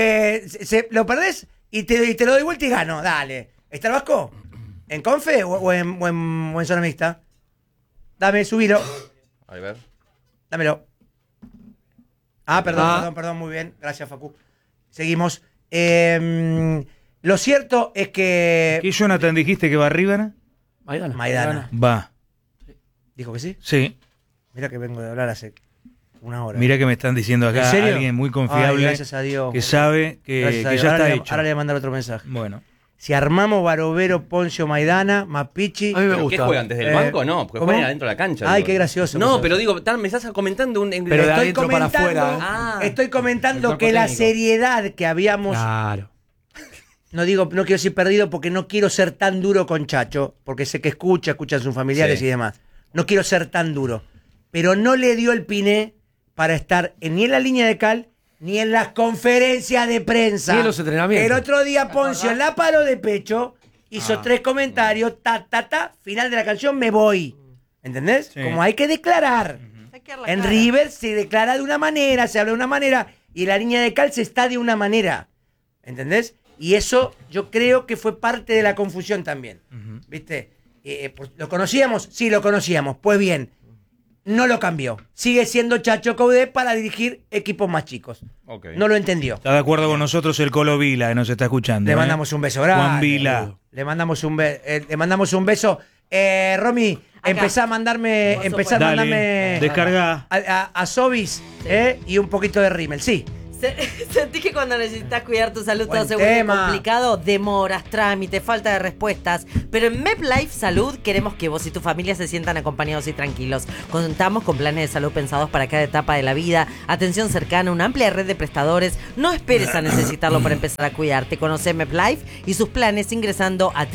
lo perdés y te lo doy vuelta y gano. Dale. ¿Está el Vasco? ¿En Confe o en zona mixta? Dame, subilo. A ver. Dámelo. Perdón, muy bien. Gracias, Facu. Seguimos. Lo cierto es que. ¿Qué, Jonathan, dijiste que va River? Maidana. Va. ¿Dijo que sí? Sí. Mira que vengo de hablar hace una hora. Mira que me están diciendo acá ¿En serio? alguien muy Ay, confiable gracias a Dios. que sabe que Gracias a Dios. ya Ahora está le- hecho. Ahora le voy a mandar otro mensaje. Bueno. Si armamos Barovero, Poncio, Maidana, Mapichi. A mí me ¿Pero qué gusta. juegan? ¿Desde el banco? No, porque ¿cómo? juegan adentro de la cancha. Ay, digo. qué gracioso. No, pero digo, me estás comentando un. Pero de estoy adentro para comentando, afuera, Ah. estoy comentando El que cuerpo la técnico. seriedad que habíamos. Claro. No quiero decir perdido porque no quiero ser tan duro con Chacho, porque sé que escuchan sus familiares Sí. y demás. No quiero ser tan duro. Pero no le dio el piné para estar ni en la línea de cal, ni en las conferencias de prensa. Ni en los entrenamientos. El otro día Poncio la paró de pecho, hizo 3 comentarios, final de la canción, me voy. ¿Entendés? Sí. Como hay que declarar. Hay que dar la En cara. River se declara de una manera, se habla de una manera, y en la línea de cal se está de una manera. ¿Entendés? Y eso yo creo que fue parte de la confusión también. ¿Viste? ¿Lo conocíamos? Sí, lo conocíamos. Pues bien, no lo cambió. Sigue siendo Chacho Coudet para dirigir equipos más chicos. Okay. No lo entendió. Está de acuerdo con nosotros el Colo Vila, que nos está escuchando. Le mandamos un beso grande. Juan Vila. Le mandamos un beso. Romy, empezá a mandarme. Descarga. A Sobis y un poquito de rímel. Sí. Sentí que cuando necesitas cuidar tu salud todo se vuelve complicado, demoras, trámites, falta de respuestas. Pero en MepLife Salud queremos que vos y tu familia se sientan acompañados y tranquilos. Contamos con planes de salud pensados para cada etapa de la vida, atención cercana, una amplia red de prestadores. No esperes a necesitarlo para empezar a cuidarte. Conoce MepLife y sus planes ingresando a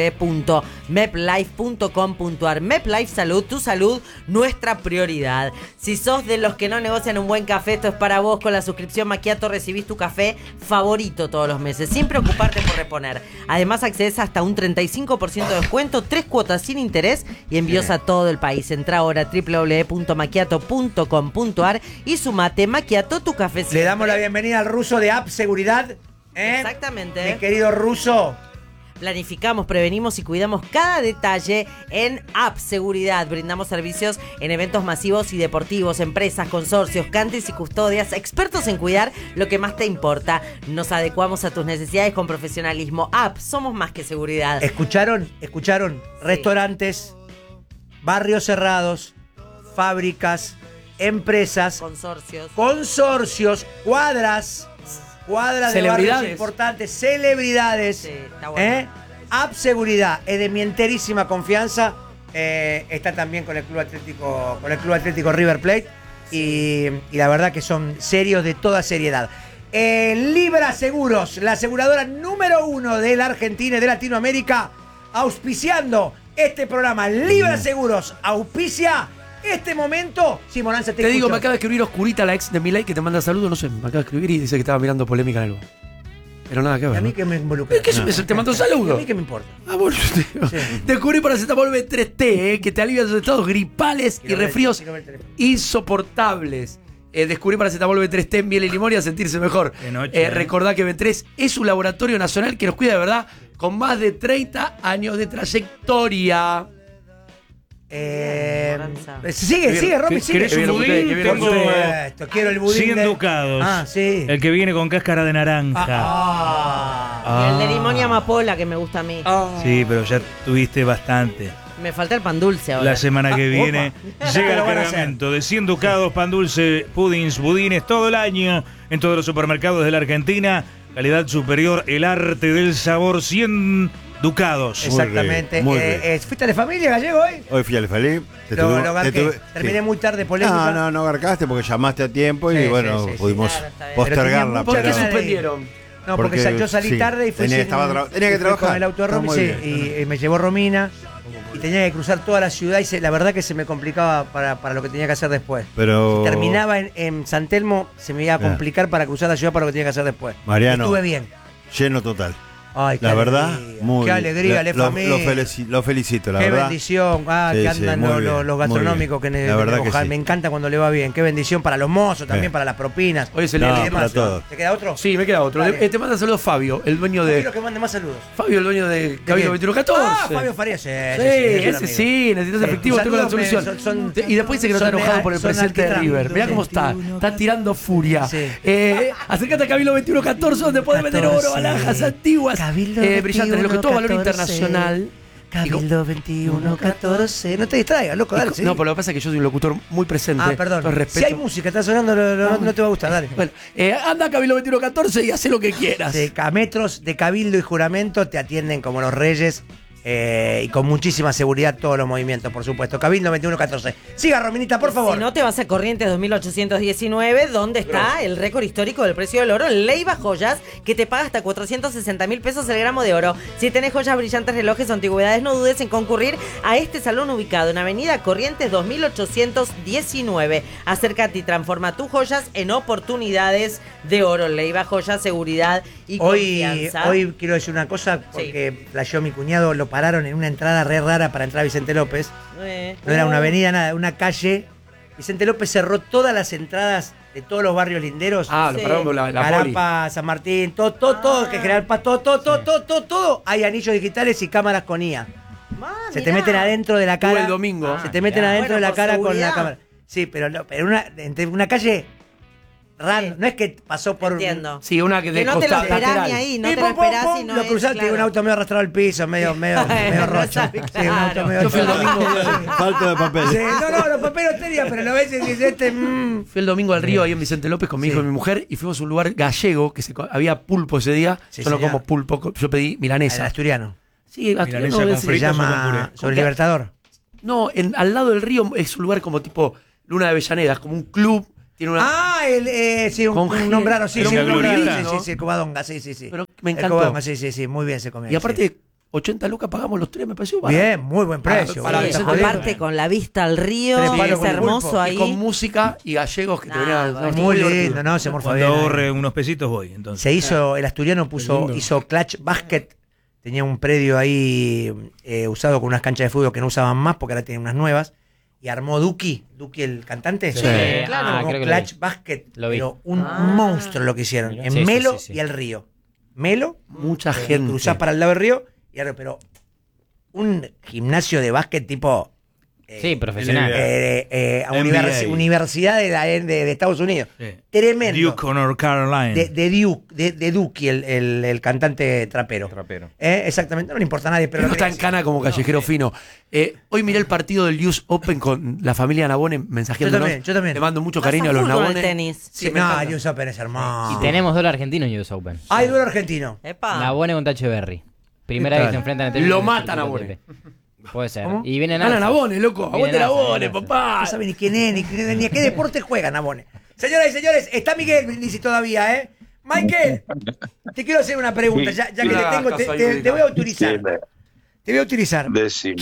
www.meplife.com.ar. MepLife Salud, tu salud, nuestra prioridad. Si sos de los que no negocian un buen café, esto es para vos. Con la suscripción Macchiato recibís tu café favorito todos los meses, sin preocuparte por reponer. Además, accedes hasta un 35% de descuento, 3 cuotas sin interés y envíos a todo el país. Entra ahora a www.macchiato.com.ar y sumate. Macchiato, tu café siempre. Le damos la bienvenida al ruso de App Seguridad. Exactamente. Mi querido ruso. Planificamos, prevenimos y cuidamos cada detalle en App Seguridad. Brindamos servicios en eventos masivos y deportivos, empresas, consorcios, cantes y custodias, expertos en cuidar lo que más te importa. Nos adecuamos a tus necesidades con profesionalismo. App, somos más que seguridad. ¿Escucharon? Sí. Restaurantes, barrios cerrados, fábricas, empresas, consorcios, cuadras de barrios importantes, celebridades. Sí, está bueno. App Seguridad es de mi enterísima confianza. Está también con el Club Atlético River Plate y la verdad que son serios de toda seriedad. Libra Seguros, la aseguradora número 1 de la Argentina y de Latinoamérica, auspiciando este programa. Libra Seguros auspicia este momento. Sí, Moranza, te digo, me acaba de escribir Oscurita, la ex de Milei, que te manda saludos. No sé, me acaba de escribir y dice que estaba mirando polémica en algo. Pero nada que ver. ¿Y a mí ¿no? qué me involucra? ¿Qué te mandó saludos? ¿A mí qué me importa? Ah, bueno, descubrí paracetamol B3T, que te alivia los estados gripales y resfríos insoportables. Descubrí paracetamol B3T en miel y limón y a sentirse mejor. Recordá que B3 es un laboratorio nacional que nos cuida de verdad con más de 30 años de trayectoria. Sigue, Romy, sigue. ¿Querés un budín? Quiero el budín. 100 ducados. Sí. El que viene con cáscara de naranja. Y el de limón y amapola, que me gusta a mí. Sí, pero ya tuviste bastante. Me falta el pan dulce ahora. La semana que viene llega el cargamento de 100 ducados, pan dulce, pudins, budines, todo el año en todos los supermercados de la Argentina. Calidad superior, el arte del sabor, 100 ducados. Exactamente. ¿Fuiste a la familia, Gallego, hoy? Hoy fui a la familia. Terminé muy tarde, polémica. No garcaste porque llamaste a tiempo y pudimos postergarla. ¿Por qué suspendieron? No, porque yo salí tarde y fui tenía que trabajar con el auto de Romy, y me llevó Romina y tenía que cruzar toda la ciudad y la verdad que se me complicaba para lo que tenía que hacer después. Pero si terminaba en San Telmo, se me iba a complicar para cruzar la ciudad para lo que tenía que hacer después. Mariano, estuve bien. Lleno total. Ay, la verdad, muy qué alegría, lo felicito, la qué verdad. Qué bendición, que andan los gastronómicos, que la verdad que me encanta cuando le va bien. Qué bendición para los mozos, también para las propinas. Hoy se le para todo. ¿Te queda otro? Sí, me queda otro. Te manda saludos Fabio, el dueño de. Quiero que mande más saludos. Fabio, el dueño de Cabildo 2114. Fabio Farías. Sí, necesitas efectivo, tengo la solución. Y después dice que no está enojado por el presidente de River. Mirá cómo está tirando furia. Acércate a Cabildo 2114, donde podés vender oro, alhajas antiguas, brillantes, de lo que todo valor internacional. Cabildo 2114. No te distraigas, loco, dale. No, pero lo que pasa es que yo soy un locutor muy presente. Perdón. Si hay música, está sonando, no te va a gustar, dale. Bueno, anda a Cabildo 2114 y hace lo que quieras. A metros de Cabildo y Juramento te atienden como los reyes. Y con muchísima seguridad todos los movimientos, por supuesto. Cabildo 2114. Siga, Rominita, por favor. Si no, te vas a Corrientes 2819, donde está el récord histórico del precio del oro. Leiva Joyas, que te paga hasta 460.000 pesos el gramo de oro. Si tenés joyas, brillantes, relojes o antigüedades, no dudes en concurrir a este salón ubicado en Avenida Corrientes 2819. Acércate y transforma tus joyas en oportunidades de oro. Leiva Joyas, seguridad y confianza. Hoy quiero decir una cosa, porque flasheó mi cuñado, lo pararon en una entrada re rara para entrar a Vicente López. No era una avenida, nada, una calle. Vicente López cerró todas las entradas de todos los barrios linderos. Lo pararon la Carapa, San Martín, todo, que General Paz, todo. Hay anillos digitales y cámaras con IA. Se te meten adentro de la cara. El domingo. Se te meten adentro de la cara con la cámara. Sí, pero entre una calle random. No es que pasó por... Entiendo. Sí, una que de no te lo costado esperás lateral. ni ahí, no te lo esperás y no lo es, cruzaste, claro. un auto medio arrastrado al piso, medio rocho. Sí, un auto medio Yo fui el domingo. Falto de papel. Sí, no, los papeles tenía, pero a veces dice Fui el domingo al río ahí en Vicente López con mi hijo y mi mujer y fuimos a un lugar gallego que había pulpo ese día. Sí, yo no señor. como pulpo, yo pedí milanesa. El asturiano. Sí, Milanesa con Se fritas o con llama puré. sobre Libertador. No, al lado del río es un lugar como tipo Luna de Avellaneda, es como un club. Tiene una... Sí, un nombre raro, sí, Pero sí, muy un nombre raro, glorieta, ¿no? sí, el Covadonga, sí. Pero me El encantó. Covadonga, sí, muy bien se comía. Y aparte, 80 lucas pagamos los tres, me pareció barato. bien, muy buen precio. Para Sí, Vicente Aparte con la vista al río, Tres palos es con el hermoso pulpo. ahí. Y con música y gallegos que te venían a Muy lindo, ¿no? Se morfa Cuando bien. ahorre unos pesitos voy, entonces. Se hizo, el asturiano hizo Clutch Basket, tenía un predio ahí usado con unas canchas de fútbol que no usaban más porque ahora tienen unas nuevas, y armó Duki el cantante, Sí, claro. armó Creo que lo vi. Clutch Basket, Lo vi. pero un monstruo lo que hicieron, en Sí, sí, Melo sí. y el río. Melo, mucha gente. cruzás para el lado del río, pero un gimnasio de básquet tipo... Sí, profesional. NBA. Universidad de Estados Unidos. Sí. Tremendo. Duke o North Carolina. De Duki, el cantante trapero. Exactamente, no le importa a nadie, pero Pero lo está que en cana como callejero fino. Hoy miré el partido del US Open con la familia Nabone mensajeándonos. Yo también. Le mando mucho Vas cariño a a los full con Nabone. el tenis. Sí, me no, encanta. el US Open es hermoso. Y tenemos duelo argentino en US Open. Hay duelo argentino. Epa. Nabone contra Echeverry. Primera ¿Qué vez tal? que se enfrentan en tenis. Lo en el matan a circuito Nabone. ATP. Puede ser. ¿Cómo? Y vienen Gana Nabone, loco. Aguante Nabone, No papá. sabe ni quién es, ni a qué deporte juega Nabone. Señoras y señores, está Miguel Brindisi todavía, ¿eh? Michael, te quiero hacer una pregunta, ya que te tengo, te voy a autorizar. Te voy a utilizar. Decime.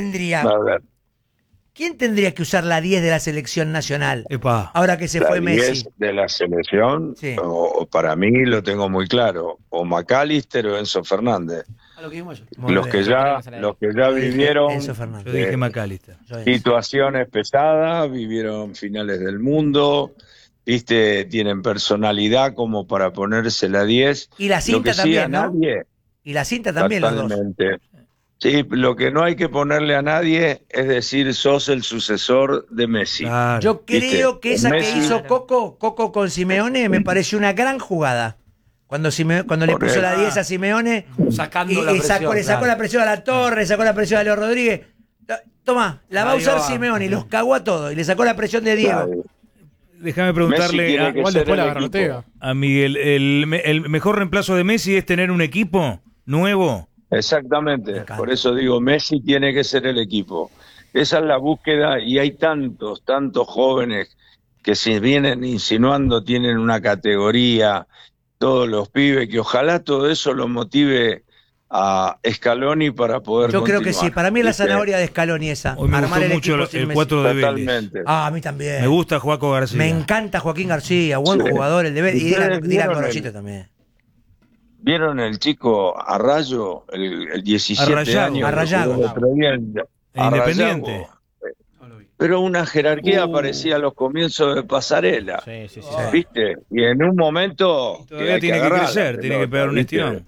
¿Quién tendría que usar la 10 de la selección nacional? Epa. Ahora que se La fue 10 Messi. de la selección, Sí. o para mí lo tengo muy claro, o McAllister o Enzo Fernández. A lo que vimos ayer. Muy Los bien. que ya vivieron Enzo Fernández. Yo dije McAllister. situaciones pesadas, vivieron finales del mundo, viste, tienen personalidad como para ponerse la 10. Y la Lo cinta que sí, también, a ¿no? nadie, Y la cinta también, los dos. totalmente. Sí, lo que no hay que ponerle a nadie es decir sos el sucesor de Messi. Claro. Yo creo ¿Viste? que esa que Messi- hizo Coco con Simeone me pareció una gran jugada. Cuando le puso la 10 a Simeone Sacando y la presión. le sacó claro. la presión a la Torre, sacó la presión a Leo Rodríguez. Toma, la va a Ahí usar va. Simeone y los cagó a todos y le sacó la presión de Diego. Claro. Déjame preguntarle Messi tiene que Igual ser después la el agarró equipo. Ortega. a Miguel, el mejor reemplazo de Messi es tener un equipo nuevo. Exactamente, encanta. por eso digo, Messi tiene que ser el equipo. Esa es la búsqueda y hay tantos jóvenes que se vienen insinuando, tienen una categoría, todos los pibes, que ojalá todo eso lo motive a Scaloni para poder Yo creo que continuar. sí, para mí es la ¿Viste? zanahoria de Scaloni esa. Hoy me Armar gustó el mucho equipo sin el Messi. 4 de Vélez. Totalmente. Ah, a mí también. Me gusta Joaco García. Me encanta Joaquín García, buen Sí. jugador, el de Vélez. Y ¿Ustedes Dylan vieron Corochito el- también. ¿Vieron el chico Arrayo, el 17 Arrayado. años? que Arrayado. jugó el otro día en- Independiente. Pero una jerarquía parecía a los comienzos de Pasarela. Sí, sí, sí. ¿Viste? Y en un momento. Todavía hay tiene que agarrar la crecer, tiene que pelota, pegar un ¿viste? estirón.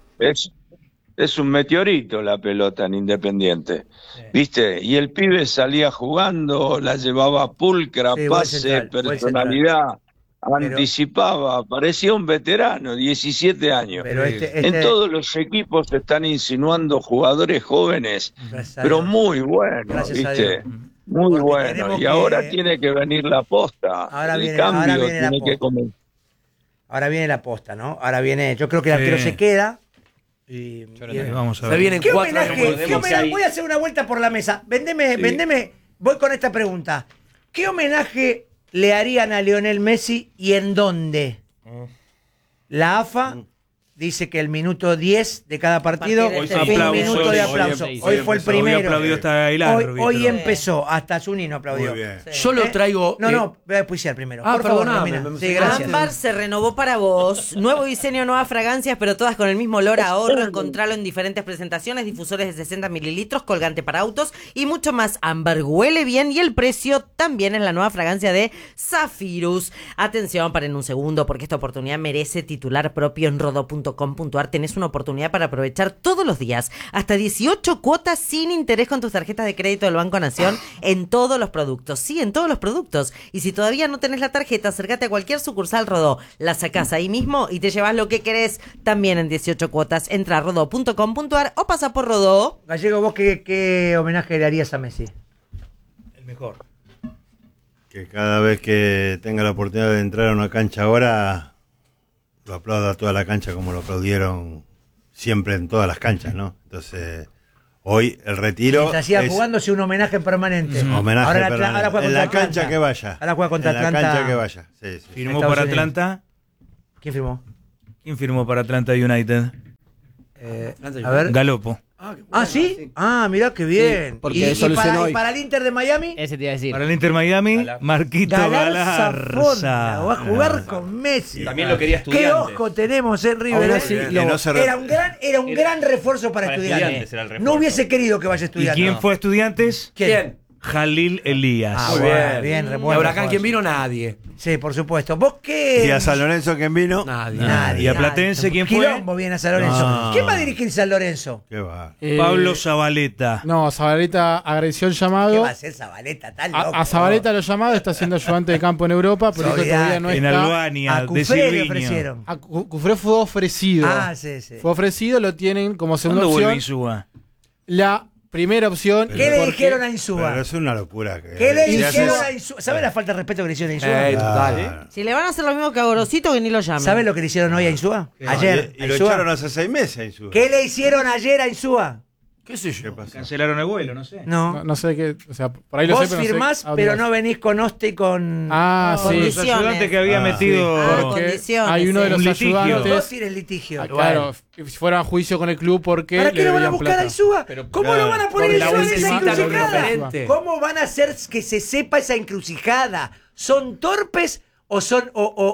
Es un meteorito la pelota en Independiente. ¿Viste? Y el pibe salía jugando, la llevaba pulcra, Sí, buen pase, central, buen personalidad, anticipaba, parecía un veterano, 17 años. Pero En todos los equipos se están insinuando jugadores jóvenes, Gracias a pero Dios. muy buenos, Gracias a ¿viste? Dios. Muy Porque bueno. tenemos Y que- ahora tiene que venir la posta. Ahora el viene- cambio ahora viene la tiene que posta. comenzar. Ahora viene la posta, ¿no? Ahora viene, yo creo que el arquero Sí. se queda. Y Vamos a Se ver. vienen ¿Qué 4 homenaje? años. ¿Qué homenaje? Voy a hacer una vuelta por la mesa. Vendeme. Voy con esta pregunta. ¿Qué homenaje le harían a Lionel Messi y en dónde? La AFA dice que el minuto 10 de cada partido Hoy es fue un aplauso, minuto de hoy aplauso. empezó, Hoy fue el Hoy primero. aplaudió hasta el árbitro. Hoy empezó, hasta Zuni no aplaudió. Muy bien. Yo lo traigo. No, voy a auspiciar primero. Ah, por favor, perdóname, Romina. me Sí, emocionaste. gracias. Ámbar se renovó para vos. Nuevo diseño, nuevas fragancias, pero todas con el mismo olor a ahorro. Encontralo en diferentes presentaciones, difusores de 60 mililitros, colgante para autos y mucho más. Ámbar huele bien y el precio también es la nueva fragancia de Zafirus. Atención, paren un segundo porque esta oportunidad merece titular propio en rodó.com. rodó.com.ar tenés una oportunidad para aprovechar todos los días hasta 18 cuotas sin interés con tus tarjetas de crédito del Banco Nación en todos los productos. Sí, en todos los productos. Y si todavía no tenés la tarjeta, acércate a cualquier sucursal Rodó. La sacás ahí mismo y te llevas lo que querés también en 18 cuotas. Entra a rodó.com.ar o pasa por Rodó. Gallego, ¿vos qué homenaje le harías a Messi? El mejor. Que cada vez que tenga la oportunidad de entrar a una cancha ahora, lo aplauda a toda la cancha como lo aplaudieron siempre en todas las canchas, ¿no? Entonces, hoy el retiro. Mientras siga jugándose un homenaje permanente. Homenaje ahora permanente. Ahora juega en contra la cancha Atlanta. que vaya. Ahora juega contra Atlanta. En la cancha que vaya. Sí, sí. ¿Firmó para Atlanta? ¿Quién firmó? ¿Quién firmó para Atlanta United? A ver. Galopo. ¿Sí? Ah, mirá qué bien. Sí, porque solucionó hoy. ¿Y para el Inter de Miami? Ese te iba a decir. Para el Inter Miami, Marquito Galarza. Va a jugar con Messi. También lo quería Qué Estudiantes. ojo tenemos en River. Ahora sí, Era un gran refuerzo para Estudiantes. era el refuerzo. No hubiese querido que vaya ¿Y Estudiantes. quién fue a Estudiantes? ¿Quién? Jalil Elías. Muy bien. Bien, ¿Y a Huracán quién vino? Nadie. Sí, por supuesto. ¿Vos qué? ¿Y a San Lorenzo quién vino? Nadie. ¿Y a Platense quién fue? Quilombo viene a San Lorenzo. No. ¿Quién va a dirigir San Lorenzo? ¿Qué va? Pablo Zabaleta. No, Zabaleta agradeció el ¿Qué va va a hacer Zabaleta? Tan loco. A Zabaleta lo llamado, está siendo ayudante de campo en Europa, pero dijo que todavía no En está. Albania, A de Cufré le Silviño. ofrecieron. A Cufré fue ofrecido. Sí. Fue ofrecido, lo tienen como segunda ¿Cuándo vuelve opción. Insúa? La primera opción. ¿Qué le dijeron a Insúa? Pero es una locura. ¿Qué le si dijeron haces- a Insúa? ¿Sabes la falta de respeto que le hicieron a Insúa? Total. Si le van a hacer lo mismo que a Gorosito, que ni lo llamen. ¿Sabes lo que le hicieron hoy a Insúa? Ayer. Y a lo Insúa. echaron hace 6 meses a Insúa. ¿Qué le hicieron ayer a Insúa? ¿Qué sé yo? ¿Qué pasó? Cancelaron el vuelo, no sé. No. No sé qué. O sea, por ahí lo Vos sé, pero firmás, no sé. pero no venís con Oste y con. Ah, sí. Los ayudantes que había metido. Porque condiciones, hay uno de los un litigio. ayudantes. Dos tienen litigio. Claro, fueron a juicio con el club porque. ¿Para qué le lo van a debían buscar a plata. Insúa? ¿Cómo lo van a poner Porque la Insúa en esa última- encrucijada? diferente. ¿Cómo van a hacer que se sepa esa encrucijada? ¿Son torpes o son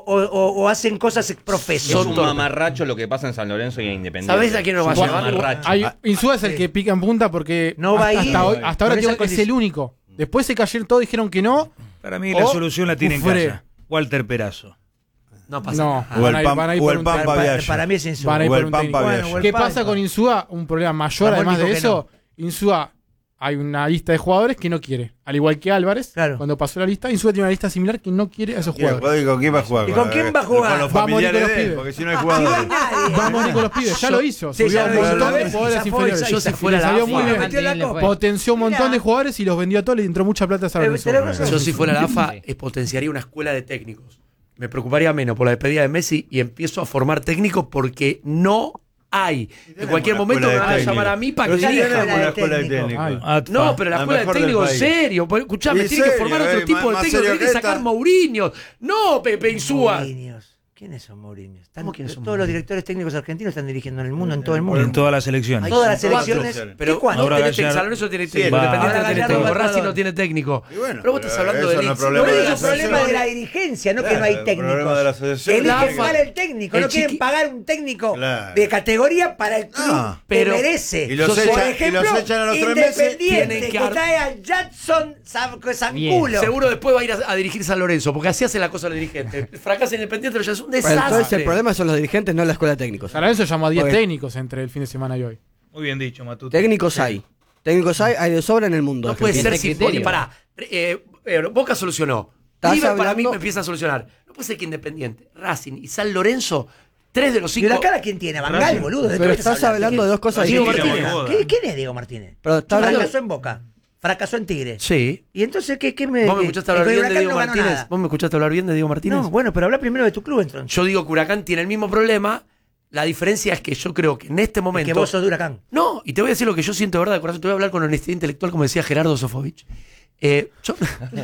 o hacen cosas profesos? Es un mamarracho lo que pasa en San Lorenzo y en Independiente. ¿Sabés a quién nos va a Es un llevar? mamarracho. Insúa es el que pica en punta porque No va a ir. hasta ahora Con esa es el único. Después se cayeron todos, dijeron que no. Para mí la O solución la tiene en Cufré. casa. Walter Perazo. No pasa No, nada. O el van a ir Pam- por un Pampa técnico. Vialla. Para mí es Insúa. Van a ir O por el un Pampa técnico. Vialla. Bueno, ¿Qué Pampa. pasa con Insúa? Un problema mayor, Ramón además dijo de que eso. Insúa, hay una lista de jugadores que no quiere. Al igual que Álvarez, Claro. cuando pasó la lista, Insúa tiene una lista similar que no quiere a esos jugadores. ¿Con quién va a jugar? ¿Y con quién va a jugar? Con los Va a morir familiares con los de él, pibes. porque si no hay jugadores. Vamos con los pibes, ya lo hizo. Sí, Subió ya a un lo hizo montón una de vez y jugadores zafó inferiores. esa- Yo si Y fuera le la salió AFA, muy bien. metió la copa. Potenció un montón Mirá. de jugadores y los vendió a todos. Le entró mucha plata a San Lorenzo. tenés razón. Yo si fuera la AFA, potenciaría una escuela de técnicos. Me preocuparía menos por la despedida de Messi y empiezo a formar técnicos porque no hay. En cualquier una momento me escuela van a de llamar a mí para que Pero sí dirija. tenemos una escuela de técnico. técnicos. Ay. No, pero la La escuela de mejor del técnicos país. serio. Pues, escuchame, Y tiene que serio, formar otro tipo de más técnico. serio Tiene que que sacar esta. Mourinho. No, Pepe Insúa. Mourinhos. ¿Quiénes son Mourinhos? ¿Cómo quiénes son Todos los directores técnicos argentinos están dirigiendo en el mundo, en todo el mundo. En todas las elecciones. Todas las Cuatro. elecciones. Pero ¿Cuántos? Ahora vos tenés Gallardo- San Lorenzo tiene Sí, técnico, va. Independiente Ahora tiene Gallardo técnico, va Racing todo. no tiene técnico. Y bueno, pero vos estás pero hablando eso de no es Leeds. problema Pero de es la un problema asociación. de la dirigencia, no que no hay Claro, el problema técnicos. de la asociación. Eligen La mal AFA, el técnico, el no quieren chiqui- pagar un técnico Claro. de categoría para el club No, que pero- merece. Y los Por echan- ejemplo, y los echan a los 3 meses. Independiente Tienen que que trae a Jackson Sanculo. Seguro después va a ir a dirigir San Lorenzo, porque así hace la cosa el dirigente. Fracasa Independiente, pero ya es un Bueno, desastre. entonces el problema son los dirigentes, no la escuela de técnicos. San Lorenzo llamó a 10 Porque técnicos entre el fin de semana y hoy. Muy bien dicho, Matute. técnicos hay. Técnicos hay de sobra en el mundo. No puede ser argentino. si porque pará. Boca solucionó. Estás River para mí hablando- me empieza a solucionar. No puede ser que Independiente, Racing y San Lorenzo, 3 de los ¿Y 5. la cara quién tiene? Bangal, boludo. ¿De Pero qué estás hablando de dos cosas Diego distintas. Martínez. ¿Quién es Diego Martínez? Pero está hablando- Fracasó en Boca. Fracasó en Tigre. Sí. ¿Y entonces qué me.? ¿Vos me escuchaste hablar el bien de Huracán Diego no ganó Martínez? nada. ¿Vos me escuchaste hablar bien de Diego Martínez? No, bueno, pero habla primero de tu club entonces. Yo digo que Huracán tiene el mismo problema. La diferencia es que yo creo que en este momento. Que vos sos de Huracán. No, y te voy a decir lo que yo siento de verdad de corazón. Te voy a hablar con honestidad intelectual, como decía Gerardo Sofovich. Yo...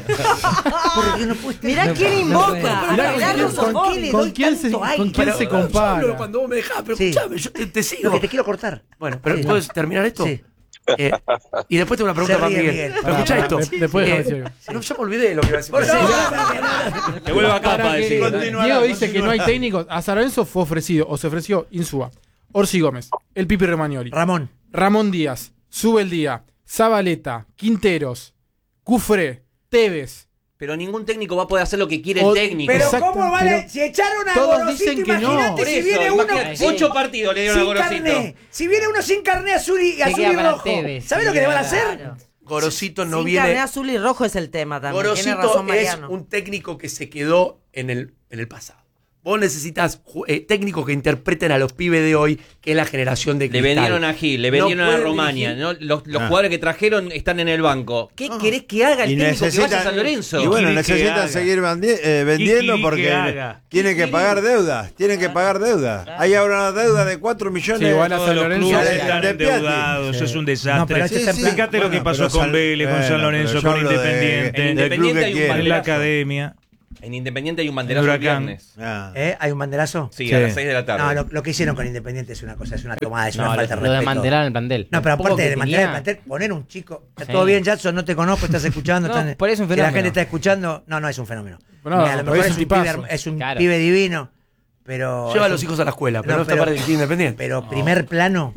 Mirá quién invoca. Mirá, A Gerardo ¿con Sofovich. quién- con quién se- con quién Pero se yo compara? hablo cuando vos me dejás, pero Sí. escuchame, yo te sigo. Lo que te quiero cortar. Bueno, pero Sí. ¿puedes terminar esto? Sí. Y después tengo una pregunta Se para ríe Miguel. Miguel. Pero escuchá Pará, esto. después déjame decir algo. No, ya me olvidé lo que iba a decir. Por Pero- eso. Que vuelva acá Para para que decir. Diego dice que no hay técnicos. A San Lorenzo fue ofrecido, o se ofreció Insúa, Orsi Gómez, el Pipi Romagnoli, Ramón Díaz, Subeldía, Zabaleta, Quinteros, Cufré, Tevez, Pero ningún técnico va a poder hacer lo que quiere el técnico. Pero ¿cómo vale? Si echaron a todos Gorosito, dicen que no. imagínate Por si eso, viene uno imagínate, 8 partidos le dieron a sin Gorosito. carné. Si viene uno sin carné azul y rojo, ¿sabes lo que le van a hacer? Gorosito no Sin viene. carné azul y rojo es el tema también. Tiene Gorosito razón es Mariano. un técnico que se quedó en el pasado. Vos necesitas técnicos que interpreten a los pibes de hoy, que es la generación de Le cristal. vendieron a Gil, le vendieron a Romania. ¿No? Los jugadores que trajeron están en el banco. ¿Qué querés que haga el técnico que vaya a San Lorenzo? Y bueno, necesitan seguir vendiendo porque tienen que pagar deudas. Tienen que pagar deudas. Hay ahora una deuda de 4 millones. Sí, igual a San Lorenzo están de endeudados, Piatti. es un desastre. Fíjate lo que pasó con Vélez, con San Lorenzo, con Independiente, en la academia. En Independiente hay un banderazo el viernes. ¿Hay un banderazo? Sí, a las 6 de la tarde. No, lo que hicieron con Independiente es una cosa, es una tomada, es una falta de respeto. Lo de mantelar el plantel. No, pero Poco aparte que de mantener el tenía. plantel, poner un chico. Está Sí. todo bien, Jackson, no te conozco, estás escuchando. No, por eso es un Si la fenómeno. gente está escuchando, no es un fenómeno. Bueno, Mira, a lo pero mejor es es un un pibe, tipazo. es un Claro. pibe divino, pero. Lleva a es los un- hijos a la escuela, pero no está pero- para dirigir Independiente. Pero primer plano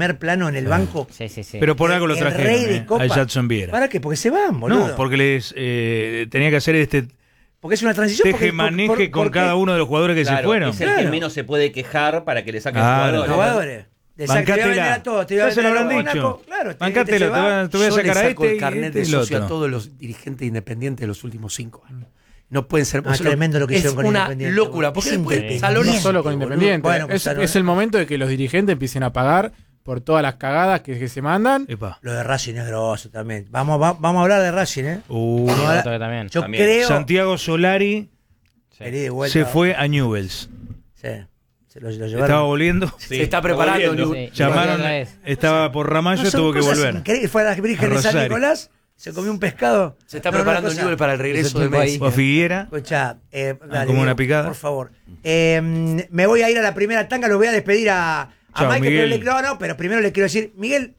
en el banco. Sí, sí, sí. Pero por algo lo El rey de trajeron, Copa. a Jackson Viera. ¿Para qué? Porque se van, boludo. No, porque les tenía que hacer este Porque es una transición. teje-maneje con cada uno de los jugadores que se Claro, fueron. es el que menos se puede quejar para que le saquen Claro. Los jugadores. De Bancátela. te voy a vender a todos, te voy a Ya se lo vender a habrán Mónaco, dicho. claro, Bancátela, se va. te voy a Yo sacar le a saco este el y carnet este de y el socio a otro. todos los dirigentes independientes de los últimos 5 años. No pueden ser. Ah, tremendo lo que hicieron con una Independiente. locura. Porque Es después independiente. San Lorenzo, No solo con boludo. Independiente. Bueno, pues, es el momento de que los dirigentes empiecen a pagar por todas las cagadas que se mandan. Epa. Lo de Racing es grosso también. Vamos a hablar de Racing, ¿eh? Otro que también. Yo También. creo. Santiago Solari Vení de vuelta. se fue a Newell's. Sí. Se lo llevaron. Estaba volviendo. Se está preparando. volviendo. Newell's. Llamaron, otra vez. estaba por Ramallo, No, son tuvo que cosas volver. increíbles. Fue a la Virgen A de San Rosario. Nicolás, se comió un pescado. Se está No, una preparando cosa- Newell's para el regreso de tiempo ahí. Messi. O a Figuera. Escucha, dale, como Diego, una picada. por favor. Me voy a ir a la primera tanga, lo voy a despedir a Chao, Michael. Miguel. Pero primero le quiero decir, Miguel,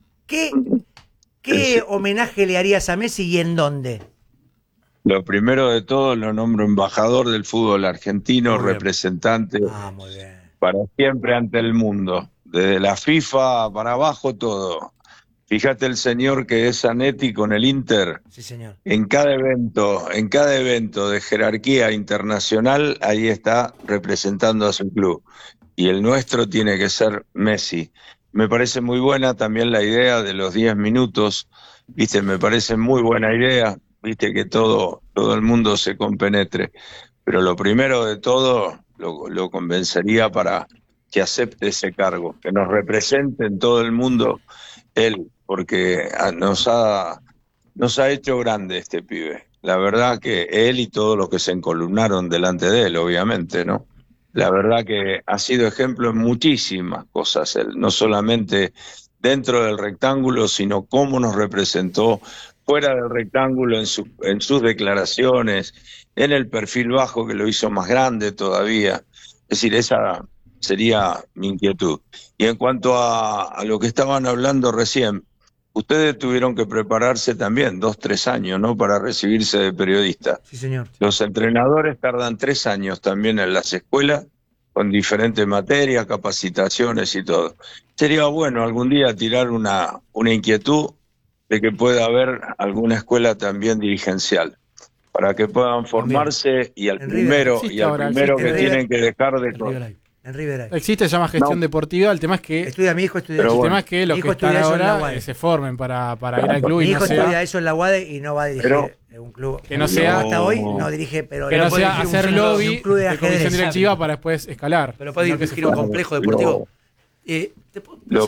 ¿qué homenaje le harías a Messi y en dónde? Lo primero de todo lo nombro embajador del fútbol argentino, Muy bien. representante Muy bien. para siempre ante el mundo. Desde la FIFA para abajo todo. Fíjate el señor que es Zanetti con el Inter. Sí, señor. En cada evento de jerarquía internacional, ahí está representando a su club. Y el nuestro tiene que ser Messi. Me parece muy buena también la idea de los 10 minutos. Viste, me parece muy buena idea. Viste, que todo el mundo se compenetre. Pero lo primero de todo, lo convencería para que acepte ese cargo, que nos represente en todo el mundo él, porque nos ha hecho grande este pibe. La verdad que él y todos los que se encolumnaron delante de él, obviamente, ¿no? La verdad que ha sido ejemplo en muchísimas cosas él, no solamente dentro del rectángulo, sino cómo nos representó fuera del rectángulo en sus declaraciones, en el perfil bajo que lo hizo más grande todavía. Es decir, esa sería mi inquietud. Y en cuanto a lo que estaban hablando recién, ustedes tuvieron que prepararse también 2-3 años, ¿no?, para recibirse de periodista. Sí, señor. Los entrenadores tardan 3 años también en las escuelas, con diferentes materias, capacitaciones y todo. Sería bueno algún día tirar una inquietud de que pueda haber alguna escuela también dirigencial, para que puedan formarse y al primero que tienen que dejar de... En River. Existe, se llama gestión deportiva. El tema es que. Estudia mi hijo, estudia El eso. tema es que los Mi que hijo están estudia eso en la ahora UADE. se formen para ir al club Mi y no hijo sea. estudia eso en la UADE y no va a dirigir un club. Que no sea. Hasta hoy no dirige, pero que no puede sea dirigir un hacer club- lobby un club de de ajedrez. comisión directiva para después escalar. Pero puede Sino que dirigir se un forme. complejo deportivo. Lo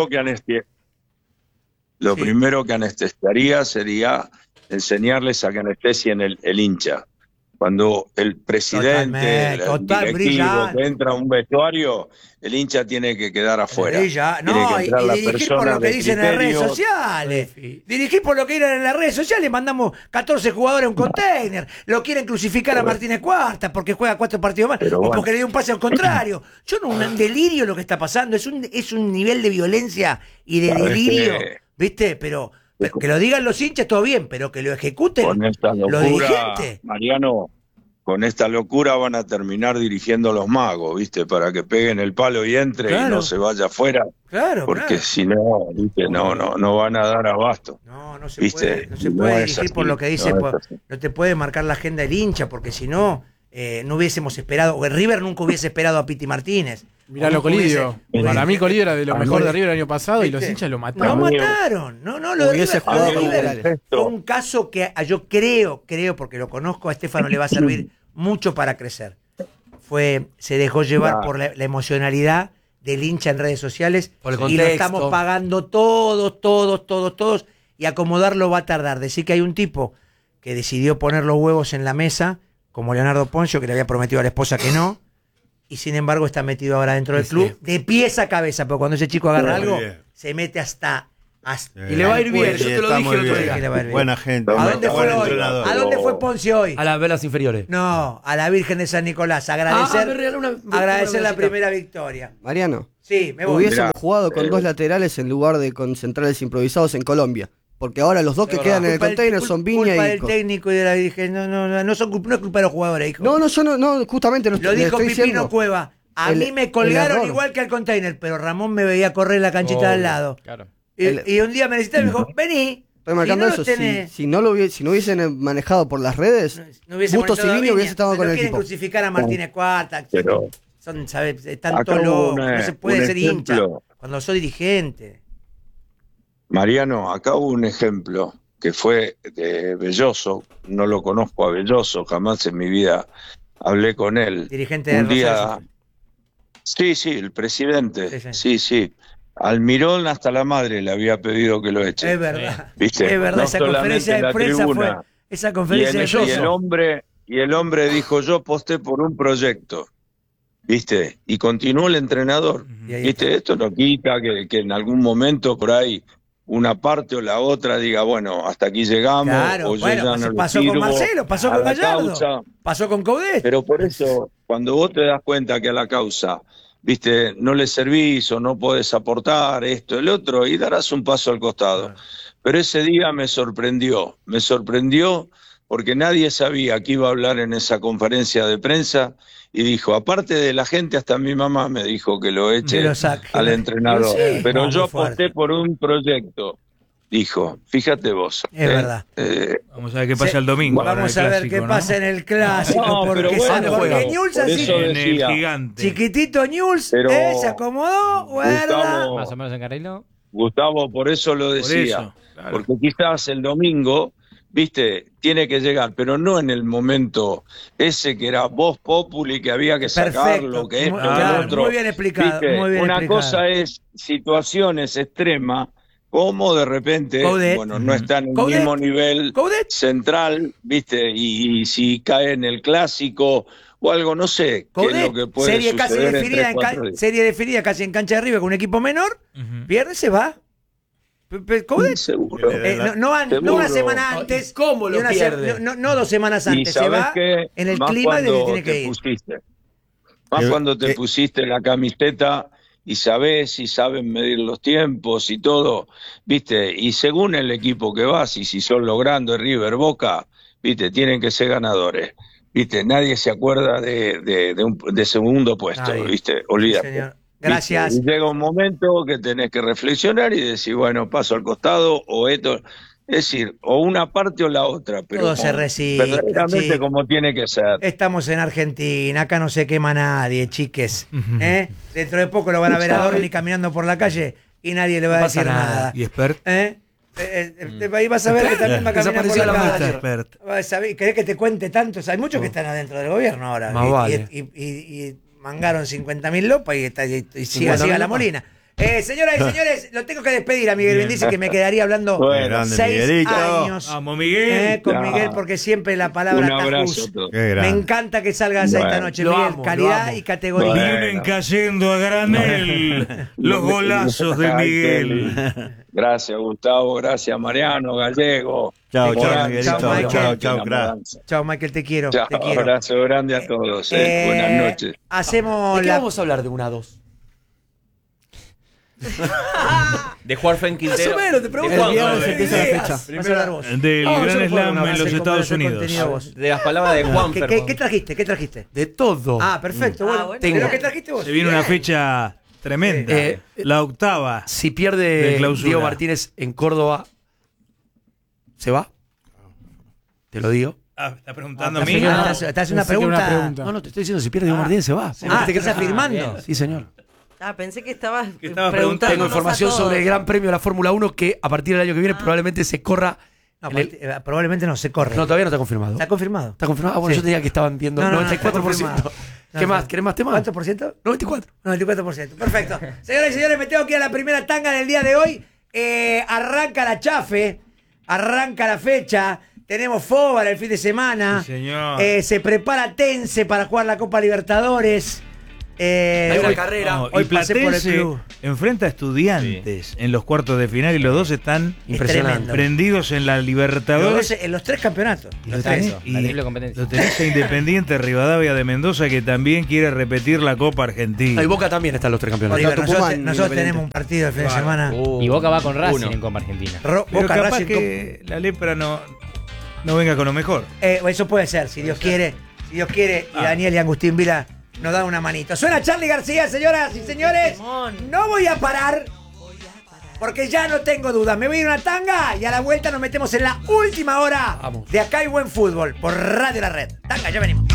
primero que anestesiaría sería enseñarles a que anestesien el hincha. Cuando el presidente, el directivo brillante. que entra a un vestuario, el hincha tiene que quedar afuera. Brilla. Tiene No, que y entrar la dirigir por persona lo que de dicen en las redes criterio. sociales. Dirigir por lo que dicen en las redes sociales. Mandamos 14 jugadores a un container. Lo quieren crucificar a Martínez Cuarta porque juega 4 partidos más. O bueno. porque le dio un pase al contrario. Yo no, un delirio lo que está pasando. Es un nivel de violencia y de Sabes delirio. que- ¿Viste? Pero que lo digan los hinchas, todo bien. Pero que lo ejecuten Con esta los locura, dirigentes. Mariano, con esta locura van a terminar dirigiendo los magos, ¿viste? Para que peguen el palo y entre y no se vaya afuera. Claro, porque si no, ¿viste? No van a dar abasto. No se ¿viste? puede es dirigir así, por lo que dice, no es así. no te puede marcar la agenda del hincha, porque si no, no hubiésemos esperado, o el River nunca hubiese esperado a Piti Martínez. Mirá lo Colidio. Para mí Colidio era de lo mejor de River el año pasado y los hinchas lo mataron. Lo mataron. No, lo de River, fue un caso que yo creo, porque lo conozco, a Estefano le va a servir mucho para crecer. Se dejó llevar por la emocionalidad del hincha en redes sociales y lo estamos pagando todos, y acomodarlo va a tardar. Decir que hay un tipo que decidió poner los huevos en la mesa, como Leonardo Poncio, que le había prometido a la esposa que no, y sin embargo está metido ahora dentro del club, de pies a cabeza, pero cuando ese chico agarra algo, se mete hasta y le va a ir bien, yo te lo dije el otro día. Buena gente. ¿A dónde fue hoy? ¿A dónde fue Ponce hoy? A las velas inferiores. No, a la Virgen de San Nicolás. Agradecer la primera victoria. Mariano. Sí, me voy. Hubiésemos jugado con dos laterales en lugar de con centrales improvisados en Colombia. Porque ahora los dos que quedan en el container son Viña culpa y... del técnico y de la Virgen. No es culpa de los jugadores, hijo. No, justamente lo dijo Pipino diciendo. Cueva. A mí me colgaron igual que al container, pero Ramón me veía correr la canchita de al lado. Claro. Y un día me necesitaba y me dijo, vení. Estoy marcando eso. Si no hubiesen manejado por las redes, Bustos y Viña hubiese estado con el equipo. No quieren crucificar a Martínez Cuarta. Están todos locos. No se puede ser hincha cuando soy dirigente. Mariano, acá hubo un ejemplo que fue de Belloso. No lo conozco a Belloso, jamás en mi vida hablé con él. Dirigente de un día. Rosario. Sí, el presidente. Sí. Almirón hasta la madre le había pedido que lo eche. Es verdad. ¿Viste? Es verdad, no esa conferencia de prensa fue. Esa conferencia de prensa. Y el hombre dijo: yo posté por un proyecto. ¿Viste? Y continuó el entrenador. ¿Viste? Esto no quita que en algún momento por ahí una parte o la otra diga, bueno, hasta aquí llegamos. Claro, pasó con Marcelo, pasó con Gallardo, pasó con Coudet. Pero por eso, cuando vos te das cuenta que a la causa, viste, no le servís o no podés aportar esto, el otro, y darás un paso al costado. Pero ese día me sorprendió porque nadie sabía que iba a hablar en esa conferencia de prensa y dijo, aparte de la gente, hasta mi mamá me dijo que lo eche al entrenador. Pero yo aposté por un proyecto. Dijo, fíjate vos. Es verdad. Vamos a ver qué pasa el domingo. Vamos a ver qué pasa en el clásico. Porque Newell's así. En el gigante. Chiquitito Newell's, se acomodó, guarda. Más o menos encarriló. Gustavo, por eso lo decía. Claro. Porque quizás el domingo, viste, tiene que llegar, pero no en el momento ese que era voz populi, que había que sacarlo, que esto, que otro. Muy bien explicado. Muy bien Una cosa es situaciones extremas, como de repente, no está en el mismo nivel central, viste, y si cae en el clásico o algo, no sé, qué es lo que puede suceder. Serie definida casi en cancha de River con un equipo menor, pierde, se va. Seguro. No una semana antes. ¿Cómo lo pierde? No 2 semanas antes. Se va en el clima de que tiene que ir. Más cuando te pusiste la camiseta y saben medir los tiempos y todo, ¿viste? Y según el equipo que vas, y si son logrando River, Boca, ¿viste? Tienen que ser ganadores. ¿Viste? Nadie se acuerda de segundo puesto, ¿viste? Olvídate. Gracias. Y llega un momento que tenés que reflexionar y decir, bueno, paso al costado o esto. Es decir, o una parte o la otra, pero todo se recicla, verdaderamente como tiene que ser. Estamos en Argentina, acá no se quema nadie, chiques. Dentro de poco lo van a ver a Dorni caminando por la calle y nadie le va a decir nada. ¿Y Expert? Ahí vas a ver que también va a caminar por la calle. ¿Querés que te cuente tantos? Hay muchos que están adentro del gobierno ahora. Y mangaron 50.000 lopas y siga la Molina. Señoras y señores, lo tengo que despedir a Miguel Brindisi, que me quedaría hablando 6 años. Vamos, Miguel. Con Miguel, porque siempre la palabra tajus. Me encanta que salgas esta noche, Miguel. Calidad y categoría. Vienen cayendo a granel los golazos de Miguel. Gracias, Gustavo. Gracias, Mariano, Gallego. Chao, Miguelito. Chao, Michael, te quiero. Chao, abrazo grande a todos. Buenas noches. Hacemos ¿De qué vamos a hablar de 1 a 2? De jugar Fren Quintero. Más o menos, te pregunto. El viernes empieza la fecha. Del Gran Slam en los Estados Unidos. De las palabras de Juan. ¿Qué trajiste? ¿Qué trajiste? De todo. Ah, perfecto. Bueno, Tengo. ¿qué trajiste vos? Se viene una fecha tremenda. La octava. Si de pierde clausura. Diego Martínez en Córdoba, ¿se va? Te lo digo. Ah, ¿está preguntando a Pensé mí? que Estás haciendo una pregunta. No, te estoy diciendo, si pierde Diego Martínez, se va. ¿qué estás afirmando? Sí, señor. Pensé que estabas preguntando. Tengo información sobre el Gran Premio de la Fórmula 1 que a partir del año que viene probablemente se corra. No, probablemente no se corre. No, todavía no está confirmado. ¿Está confirmado? ¿Está confirmado? Bueno, Sí. yo tenía que estaban viendo No, 94%. ¿Qué más? ¿Querés más temas? ¿Cuánto por ciento? 94. 94%. Perfecto. Señoras y señores, me tengo que ir a la primera tanga del día de hoy. Arranca la chafe, arranca la fecha. Tenemos Fóbara el fin de semana. Sí, señor. Se prepara Tense para jugar la Copa Libertadores. Hay una carrera. No, Hoy y pasé por el Platense club. enfrenta a Estudiantes en los cuartos de final y los dos están Impresionante. prendidos en la Libertadores. En los 3 campeonatos. Y lo tenés, lo tenés a Independiente Rivadavia de Mendoza, que también quiere repetir la Copa Argentina. Y Boca también están los 3 campeonatos. Oliver, nosotros tenemos un partido el fin de semana. Y Boca va con Racing en Copa Argentina. Pero Boca capaz Racing que la lepra no venga con lo mejor. Eso puede ser, si Dios quiere. Si Dios quiere, y Daniel y Agustín Vila nos dan una manito. Suena Charly García, señoras y señores. No voy a parar, porque ya no tengo dudas. Me voy a ir a una tanga y a la vuelta nos metemos en la última hora de Acá hay buen fútbol por Radio La Red. Tanga, ya venimos.